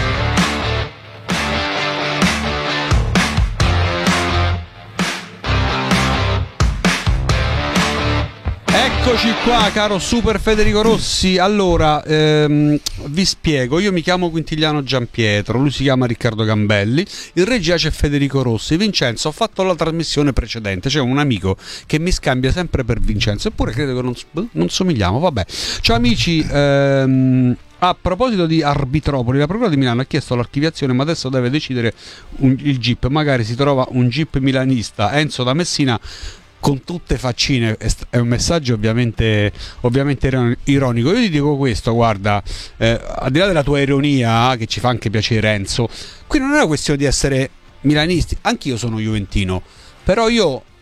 Eccoci qua, caro Super Federico Rossi. Allora, vi spiego, io mi chiamo Quintiliano Giampietro, lui si chiama Riccardo Gambelli, in regia c'è Federico Rossi. Vincenzo, ho fatto la trasmissione precedente, c'è un amico che mi scambia sempre per Vincenzo, eppure credo che non somigliamo, vabbè. Ciao amici, a proposito di Arbitropoli, la Procura di Milano ha chiesto l'archiviazione, ma adesso deve decidere il GIP, magari si trova un GIP milanista. Enzo da Messina, con tutte faccine, è un messaggio ovviamente ironico. Io ti dico questo, guarda, al di là della tua ironia, che ci fa anche piacere Enzo, qui non è una questione di essere milanisti, anch'io sono juventino, però io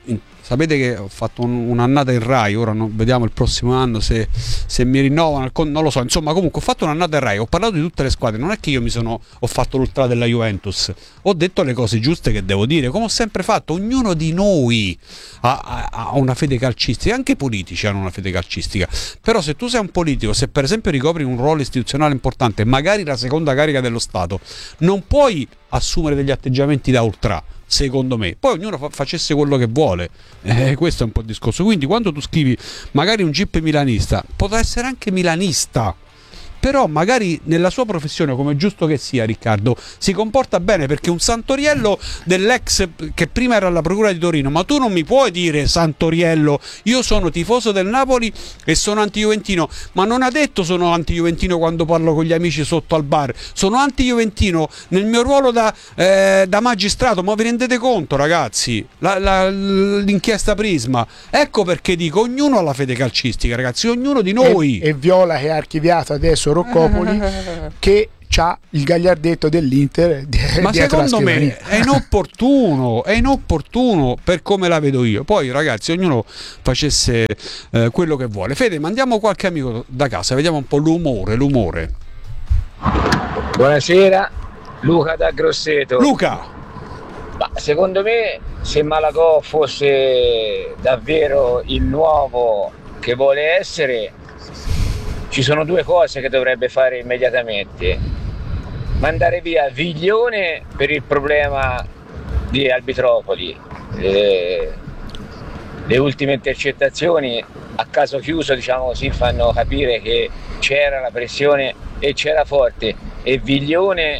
sapete che ho fatto un'annata in Rai, ora vediamo il prossimo anno se mi rinnovano, non lo so, insomma comunque ho fatto un'annata in Rai, ho parlato di tutte le squadre, non è che io ho fatto l'ultra della Juventus, ho detto le cose giuste che devo dire, come ho sempre fatto. Ognuno di noi ha una fede calcistica, anche i politici hanno una fede calcistica, però se tu sei un politico, se per esempio ricopri un ruolo istituzionale importante, magari la seconda carica dello Stato, non puoi assumere degli atteggiamenti da ultra, secondo me. Poi ognuno facesse quello che vuole, questo è un po' il discorso. Quindi quando tu scrivi magari un GIP milanista, potrà essere anche milanista, però magari nella sua professione, come è giusto che sia, Riccardo, si comporta bene, perché un Santoriello dell'ex che prima era alla Procura di Torino, ma tu non mi puoi dire Santoriello, io sono tifoso del Napoli e sono anti-juventino, ma non ha detto sono anti-juventino quando parlo con gli amici sotto al bar, sono anti-juventino nel mio ruolo da magistrato, ma vi rendete conto, ragazzi? L'inchiesta Prisma, ecco perché dico, ognuno ha la fede calcistica, ragazzi, ognuno di noi. E Viola, che ha archiviato adesso Roccopoli, che c'ha il gagliardetto dell'Inter ma secondo me è inopportuno per come la vedo io. Poi ragazzi, ognuno facesse quello che vuole. Fede, mandiamo qualche amico da casa, vediamo un po' l'umore. Buonasera, Luca da Grosseto. Luca, ma secondo me, se Malagò fosse davvero il nuovo che vuole essere, ci sono due cose che dovrebbe fare immediatamente: mandare via Viglione per il problema di Arbitropoli, le ultime intercettazioni a caso chiuso, diciamo così, fanno capire che c'era la pressione e c'era forte, e Viglione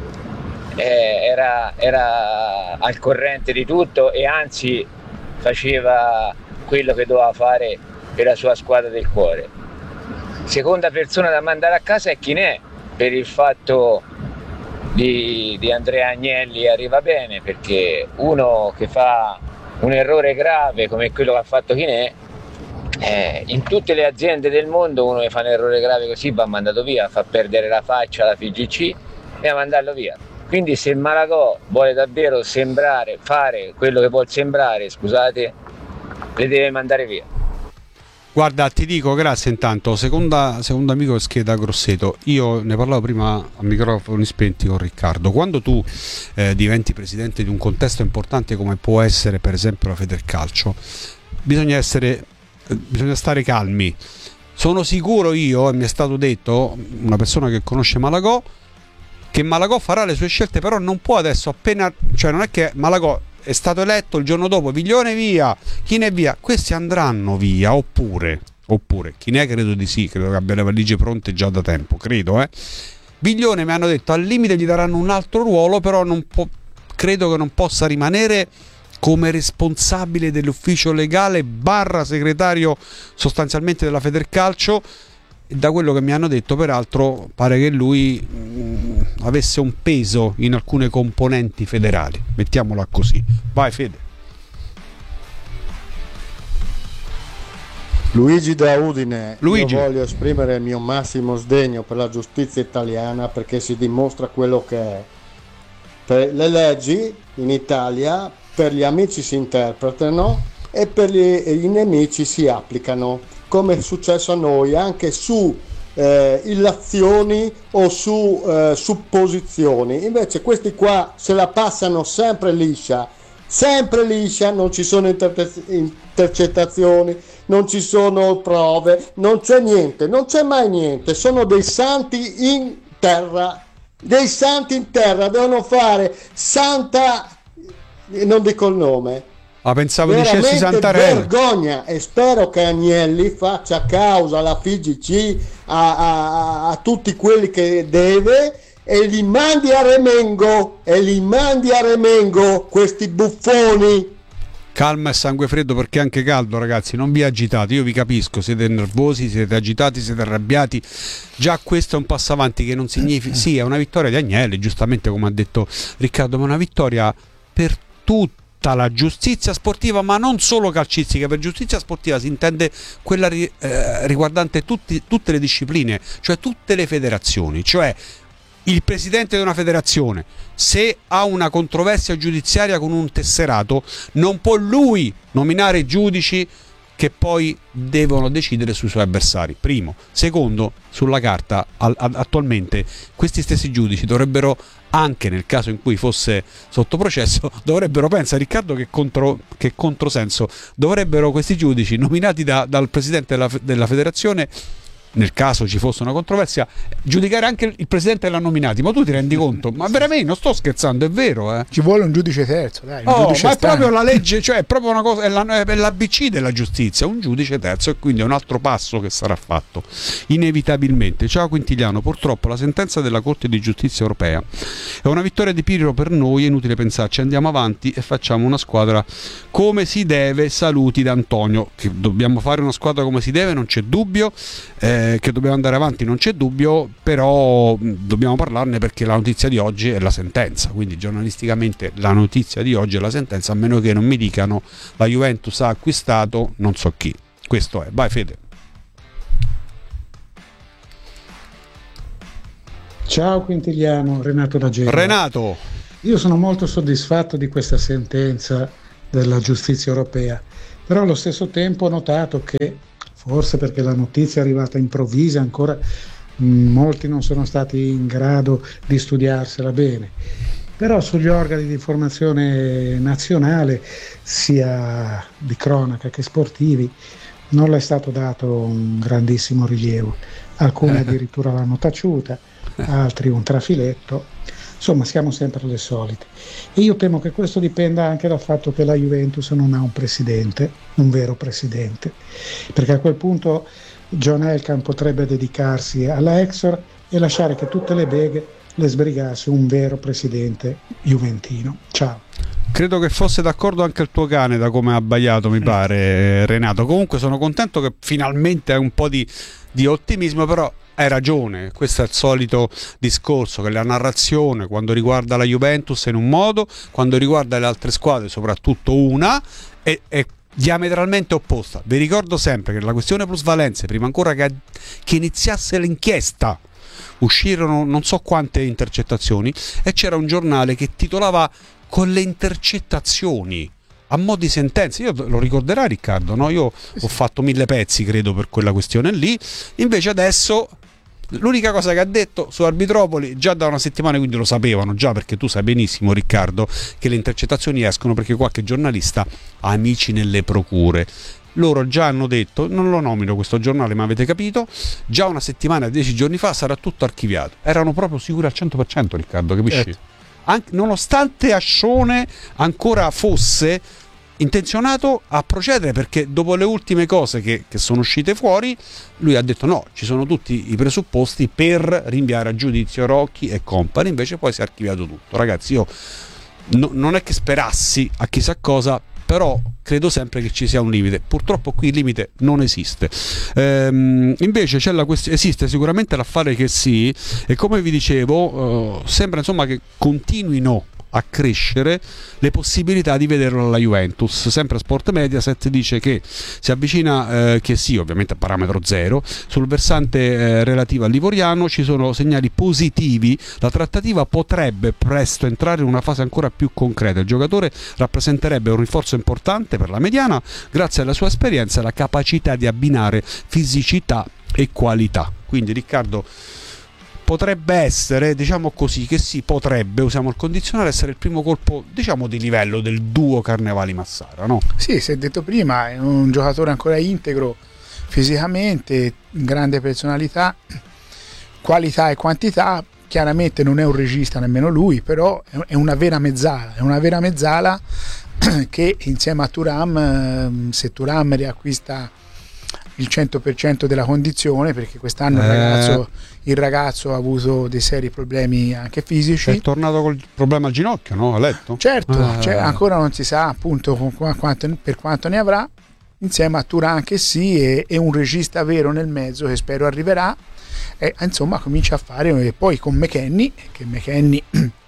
era al corrente di tutto e anzi faceva quello che doveva fare per la sua squadra del cuore. Seconda persona da mandare a casa è Chinè, per il fatto di Andrea Agnelli arriva bene, perché uno che fa un errore grave come quello che ha fatto Chinè, in tutte le aziende del mondo uno che fa un errore grave così va mandato via, fa perdere la faccia alla FIGC e a mandarlo via. Quindi se Malagò vuole davvero fare quello che vuol sembrare, scusate, le deve mandare via. guarda, ti dico, grazie intanto. Secondo amico che schieda Grosseto, io ne parlavo prima a microfoni spenti con Riccardo. Quando tu diventi presidente di un contesto importante come può essere per esempio la Federcalcio, bisogna stare calmi. Sono sicuro io, e mi è stato detto, una persona che conosce Malagò, che Malagò farà le sue scelte, però non può adesso appena, cioè non è che Malagò è stato eletto il giorno dopo, Viglione via, Chinè via, questi andranno via, oppure Chinè credo di sì, credo che abbia le valigie pronte già da tempo, credo. Viglione mi hanno detto al limite gli daranno un altro ruolo, però credo che non possa rimanere come responsabile dell'ufficio legale / segretario sostanzialmente della Federcalcio. E da quello che mi hanno detto, peraltro, pare che lui avesse un peso in alcune componenti federali, mettiamola così. Vai Fede. Luigi da Udine. Luigi. Io voglio esprimere il mio massimo sdegno per la giustizia italiana, perché si dimostra quello che è. Per le leggi in Italia per gli amici si interpretano e per i nemici si applicano, come è successo a noi anche su illazioni o su supposizioni. Invece questi qua se la passano sempre liscia, non ci sono intercettazioni, non ci sono prove, non c'è niente, non c'è mai niente, sono dei santi in terra, devono fare santa, non dico il nome. Pensavo dicessi Santarelli. Vergogna, e spero che Agnelli faccia causa alla FIGC, a tutti quelli che deve, e li mandi a Remengo questi buffoni. Calma e sangue freddo, perché è anche caldo, ragazzi, non vi agitate, io vi capisco, siete nervosi, siete agitati, siete arrabbiati, già questo è un passo avanti che non significa, sì, è una vittoria di Agnelli, giustamente come ha detto Riccardo, ma una vittoria per tutti. La giustizia sportiva, ma non solo calcistica. Per giustizia sportiva si intende quella riguardante tutte le discipline, cioè tutte le federazioni, cioè il presidente di una federazione, se ha una controversia giudiziaria con un tesserato, non può lui nominare giudici che poi devono decidere sui suoi avversari. Primo. Secondo, sulla carta attualmente questi stessi giudici dovrebbero, anche nel caso in cui fosse sotto processo, dovrebbero, pensa Riccardo che controsenso, dovrebbero questi giudici nominati dal presidente della federazione, nel caso ci fosse una controversia, giudicare anche il presidente che l'ha nominati. Ma tu ti rendi conto? Ma veramente non sto scherzando, è vero, Ci vuole un giudice terzo, dai, un giudice ma è esterno. proprio la legge, cioè è proprio una cosa, è l'ABC della giustizia, un giudice terzo, e quindi è un altro passo che sarà fatto inevitabilmente. Ciao Quintiliano, purtroppo la sentenza della Corte di Giustizia Europea è una vittoria di Pirro per noi, è inutile pensarci, andiamo avanti e facciamo una squadra come si deve. Saluti da Antonio. Che dobbiamo fare una squadra come si deve, non c'è dubbio, che dobbiamo andare avanti non c'è dubbio, però dobbiamo parlarne perché la notizia di oggi è la sentenza, quindi giornalisticamente la notizia di oggi è la sentenza, a meno che non mi dicano la Juventus ha acquistato non so chi. Questo è. Vai Fede. Ciao Quintiliano, Renato da Genova. Renato, io sono molto soddisfatto di questa sentenza della giustizia europea, però allo stesso tempo ho notato che, forse perché la notizia è arrivata improvvisa, ancora molti non sono stati in grado di studiarsela bene, però sugli organi di informazione nazionale, sia di cronaca che sportivi, non le è stato dato un grandissimo rilievo. Alcuni addirittura l'hanno taciuta, altri un trafiletto. Insomma, siamo sempre le solite. E io temo che questo dipenda anche dal fatto che la Juventus non ha un presidente, un vero presidente, perché a quel punto John Elkann potrebbe dedicarsi alla Exor e lasciare che tutte le beghe le sbrigasse un vero presidente juventino. Ciao. Credo che fosse d'accordo anche il tuo cane, da come ha abbaiato, mi pare, Renato. Comunque sono contento che finalmente hai un po' di ottimismo, però hai ragione, questo è il solito discorso, che la narrazione quando riguarda la Juventus è in un modo, quando riguarda le altre squadre, soprattutto una, è diametralmente opposta. Vi ricordo sempre che la questione plusvalenze, prima ancora che iniziasse l'inchiesta, uscirono non so quante intercettazioni e c'era un giornale che titolava "Con le intercettazioni", a mo' di sentenza. Io lo ricorderai Riccardo, no? Io ho fatto 1000 pezzi credo per quella questione lì. Invece adesso l'unica cosa che ha detto su Arbitropoli, già da una settimana, quindi lo sapevano già, perché tu sai benissimo Riccardo che le intercettazioni escono perché qualche giornalista ha amici nelle procure. Loro già hanno detto, non lo nomino questo giornale ma avete capito, già una settimana, 10 giorni fa sarà tutto archiviato. Erano proprio sicuri al 100%, Riccardo, capisci? Anche, nonostante Ascione ancora fosse intenzionato a procedere, perché dopo le ultime cose che sono uscite fuori, lui ha detto no, ci sono tutti i presupposti per rinviare a giudizio Rocchi e compagni, invece poi si è archiviato tutto. Ragazzi, io non è che sperassi a chissà cosa, però credo sempre che ci sia un limite. Purtroppo qui il limite non esiste. Invece c'è esiste sicuramente l'affare che sì, e come vi dicevo sembra insomma che continuino a crescere le possibilità di vederlo alla Juventus. Sempre Sport Mediaset dice che si avvicina, che sì, ovviamente a parametro zero, sul versante relativo al Livoriano ci sono segnali positivi, la trattativa potrebbe presto entrare in una fase ancora più concreta. Il giocatore rappresenterebbe un rinforzo importante per la mediana grazie alla sua esperienza e alla capacità di abbinare fisicità e qualità. Quindi Riccardo, potrebbe essere, diciamo così, che sì, potrebbe, usiamo il condizionale, essere il primo colpo, diciamo, di livello del duo Carnevali-Massara, no? Sì, si è detto prima, è un giocatore ancora integro fisicamente, grande personalità, qualità e quantità. Chiaramente non è un regista nemmeno lui, però è una vera mezzala, che insieme a Thuram, se Thuram riacquista il 100% della condizione, perché quest'anno il ragazzo ha avuto dei seri problemi anche fisici. È tornato col problema al ginocchio, no? A letto? Certo, ancora non si sa appunto per quanto ne avrà. Insieme a Thuram che sì, e un regista vero nel mezzo che spero arriverà, e insomma comincia a fare. E poi con McKennie, che McKennie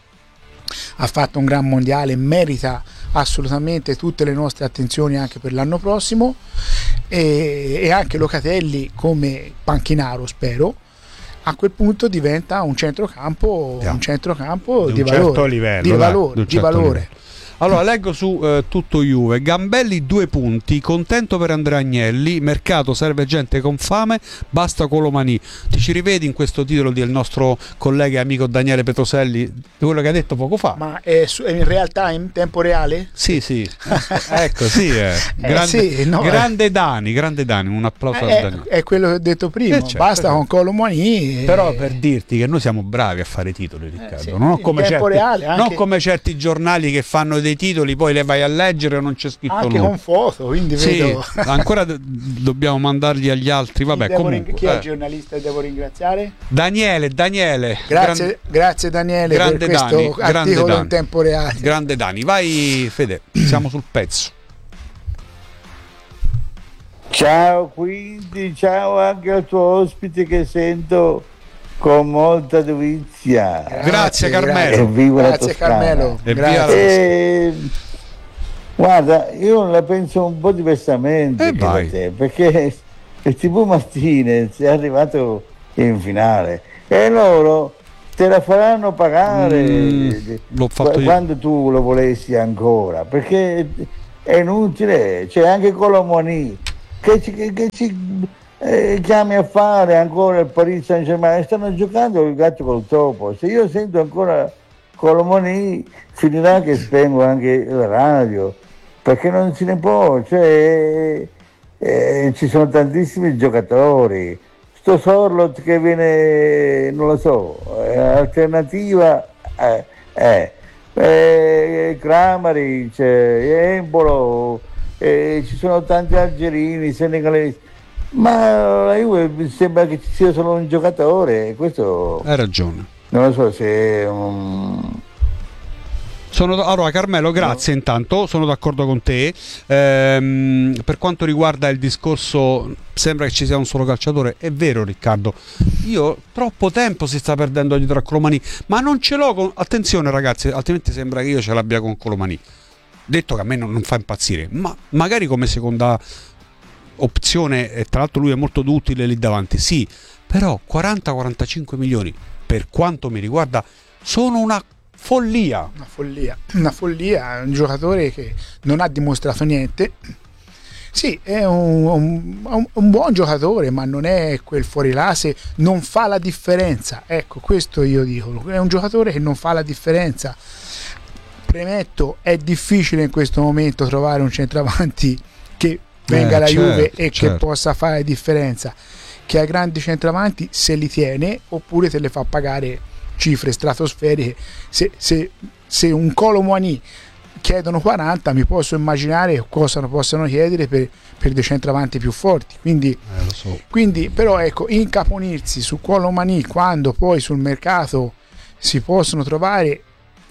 ha fatto un gran mondiale, merita assolutamente tutte le nostre attenzioni anche per l'anno prossimo, e anche Locatelli come panchinaro spero, a quel punto diventa un centrocampo di certo livello, di valore. Allora, leggo su tutto Juve. Gambelli 2 punti, contento per Andrea Agnelli, mercato serve gente con fame, basta Colomani. Ti ci rivedi in questo titolo del nostro collega e amico Daniele Petroselli, quello che ha detto poco fa? Ma è in real time, tempo reale? Sì. Ecco, sì, grande Dani, un applauso a Dani. È quello che ho detto prima, certo, basta con Colomani. Però per dirti che noi siamo bravi a fare titoli, Riccardo, sì, non come non come certi giornali che fanno dei titoli, poi le vai a leggere e non c'è scritto anche nulla. con foto, quindi vedo. Ancora dobbiamo mandarli agli altri. Vabbè, comunque, chi è il giornalista che devo ringraziare? Daniele. Grazie Daniele grande per questo articolo in tempo reale. Grande Dani, vai Fede, siamo sul pezzo. Ciao, quindi ciao anche al tuo ospite che sento con molta dovizia. Grazie Carmelo. Evviva la Grazie Toscana. Carmelo. Guarda, io la penso un po' diversamente che da te, perché il TV Martinez è arrivato in finale e loro te la faranno pagare quando tu lo volessi ancora, perché è inutile. C'è anche Colomani che ci chiami a fare ancora il Paris Saint-Germain, stanno giocando il gatto col topo. Se io sento ancora Colomani finirà che spengo anche la radio, perché non se ne può, cioè ci sono tantissimi giocatori. Sto Sorlot che viene, non lo so, alternativa Kramaric, Embolo, ci sono tanti algerini, senegalesi, ma la Juve mi sembra che ci sia solo un giocatore. Questo hai ragione, non lo so se allora Carmelo, grazie. Intanto sono d'accordo con te. Per quanto riguarda il discorso, sembra che ci sia un solo calciatore. È vero Riccardo, io troppo tempo si sta perdendo dietro a Colomani, ma non ce l'ho con... Attenzione ragazzi, altrimenti sembra che io ce l'abbia con Colomani. Detto che a me non fa impazzire, ma magari come seconda opzione, e tra l'altro lui è molto utile lì davanti, sì, però 40-45 milioni per quanto mi riguarda sono una follia, un giocatore che non ha dimostrato niente. Sì, è un buon giocatore, ma non è quel fuorilase, non fa la differenza. Ecco, questo io dico, è un giocatore che non fa la differenza. Premetto, è difficile in questo momento trovare un centravanti che venga alla Juve e che possa fare la differenza, che ai grandi centravanti se li tiene oppure te le fa pagare cifre stratosferiche. Se un Colomani chiedono 40, mi posso immaginare cosa possono chiedere per dei centravanti più forti, quindi però ecco, incaponirsi su Colomani quando poi sul mercato si possono trovare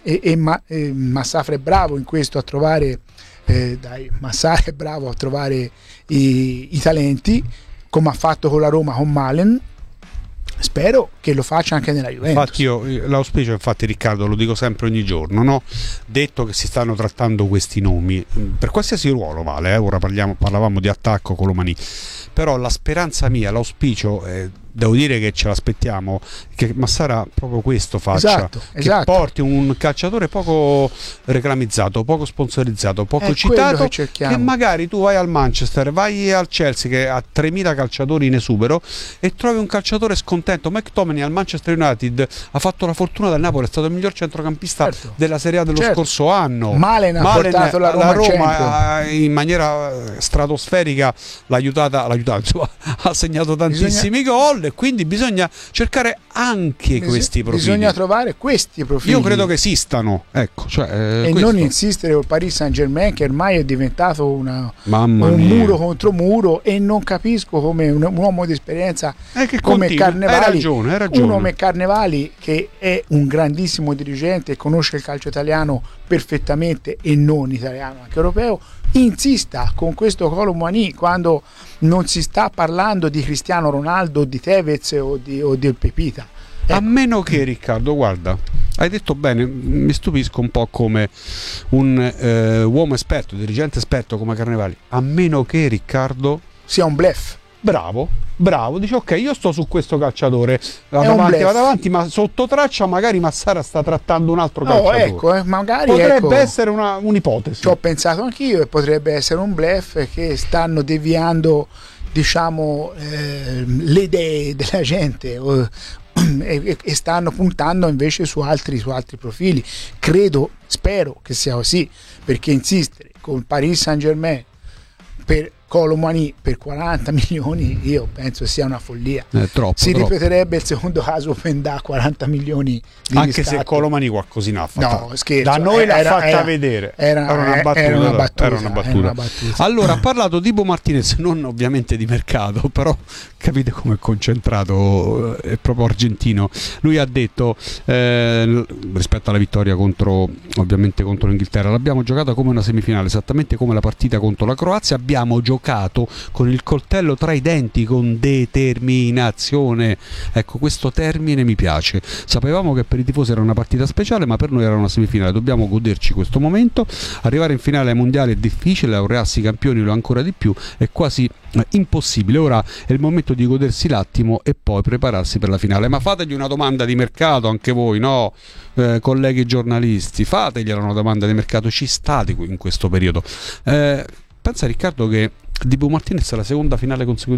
Massafra è bravo in questo a trovare Massara è bravo a trovare i talenti, come ha fatto con la Roma con Malen. Spero che lo faccia anche nella Juventus. Infatti io l'auspicio, infatti Riccardo, lo dico sempre ogni giorno, no? Detto che si stanno trattando questi nomi per qualsiasi ruolo vale, ora parlavamo di attacco Colomani, però la speranza mia, l'auspicio devo dire che ce l'aspettiamo che Massara proprio questo faccia, che porti un calciatore poco reclamizzato, poco sponsorizzato, poco citato, che magari tu vai al Manchester, vai al Chelsea che ha 3.000 calciatori in esubero e trovi un calciatore scontento. McTominay al Manchester United ha fatto la fortuna del Napoli, è stato il miglior centrocampista della Serie A dello scorso anno. Malen ha portato la Roma in maniera stratosferica l'ha aiutata, insomma, ha segnato tantissimi gol, e quindi bisogna cercare anche questi profili. Bisogna trovare questi profili. Io credo che esistano, ecco, e non insistere col Paris Saint-Germain che ormai è diventato un muro contro muro, e non capisco come un uomo di esperienza come Carnevali, hai ragione. uno come Carnevali, che è un grandissimo dirigente e conosce il calcio italiano perfettamente e non italiano, anche europeo, insista con questo Colomani quando non si sta parlando di Cristiano Ronaldo, di Tevez o di Pepita. A meno che, Riccardo, guarda, hai detto bene, mi stupisco un po' come un uomo esperto, dirigente esperto come Carnevali, a meno che, Riccardo, sia un bluff. bravo, dice ok, io sto su questo calciatore, vado avanti, ma sotto traccia magari Massara sta trattando un altro calciatore. Ecco, magari potrebbe essere un'ipotesi. Ci ho pensato anch'io, e potrebbe essere un bluff, che stanno deviando, diciamo, le idee della gente e stanno puntando invece su altri profili. Spero che sia così, perché insistere con Paris Saint-Germain per Colomani per 40 milioni io penso sia una follia. Si ripeterebbe il secondo caso Pendà, 40 milioni di anche riscatto. Se Colomani qualcosina ha fatto. No, scherzo, da noi l'ha fatta vedere. Era una battuta. Allora, ha parlato Dibu Martinez, non ovviamente di mercato, però capite come è concentrato, è proprio argentino. Lui ha detto rispetto alla vittoria contro l'Inghilterra, l'abbiamo giocata come una semifinale, esattamente come la partita contro la Croazia, abbiamo giocato con il coltello tra i denti, con determinazione. Ecco, questo termine mi piace. Sapevamo che per i tifosi era una partita speciale, ma per noi era una semifinale. Dobbiamo goderci questo momento. Arrivare in finale ai mondiali è difficile, laurearsi campioni lo è ancora di più, è quasi impossibile. Ora è il momento di godersi l'attimo e poi prepararsi per la finale. Ma fategli una domanda di mercato anche voi, no? Colleghi giornalisti, fategliela una domanda di mercato, ci state in questo periodo. Pensa Riccardo che Dibu Martinez è la seconda finale consecutiva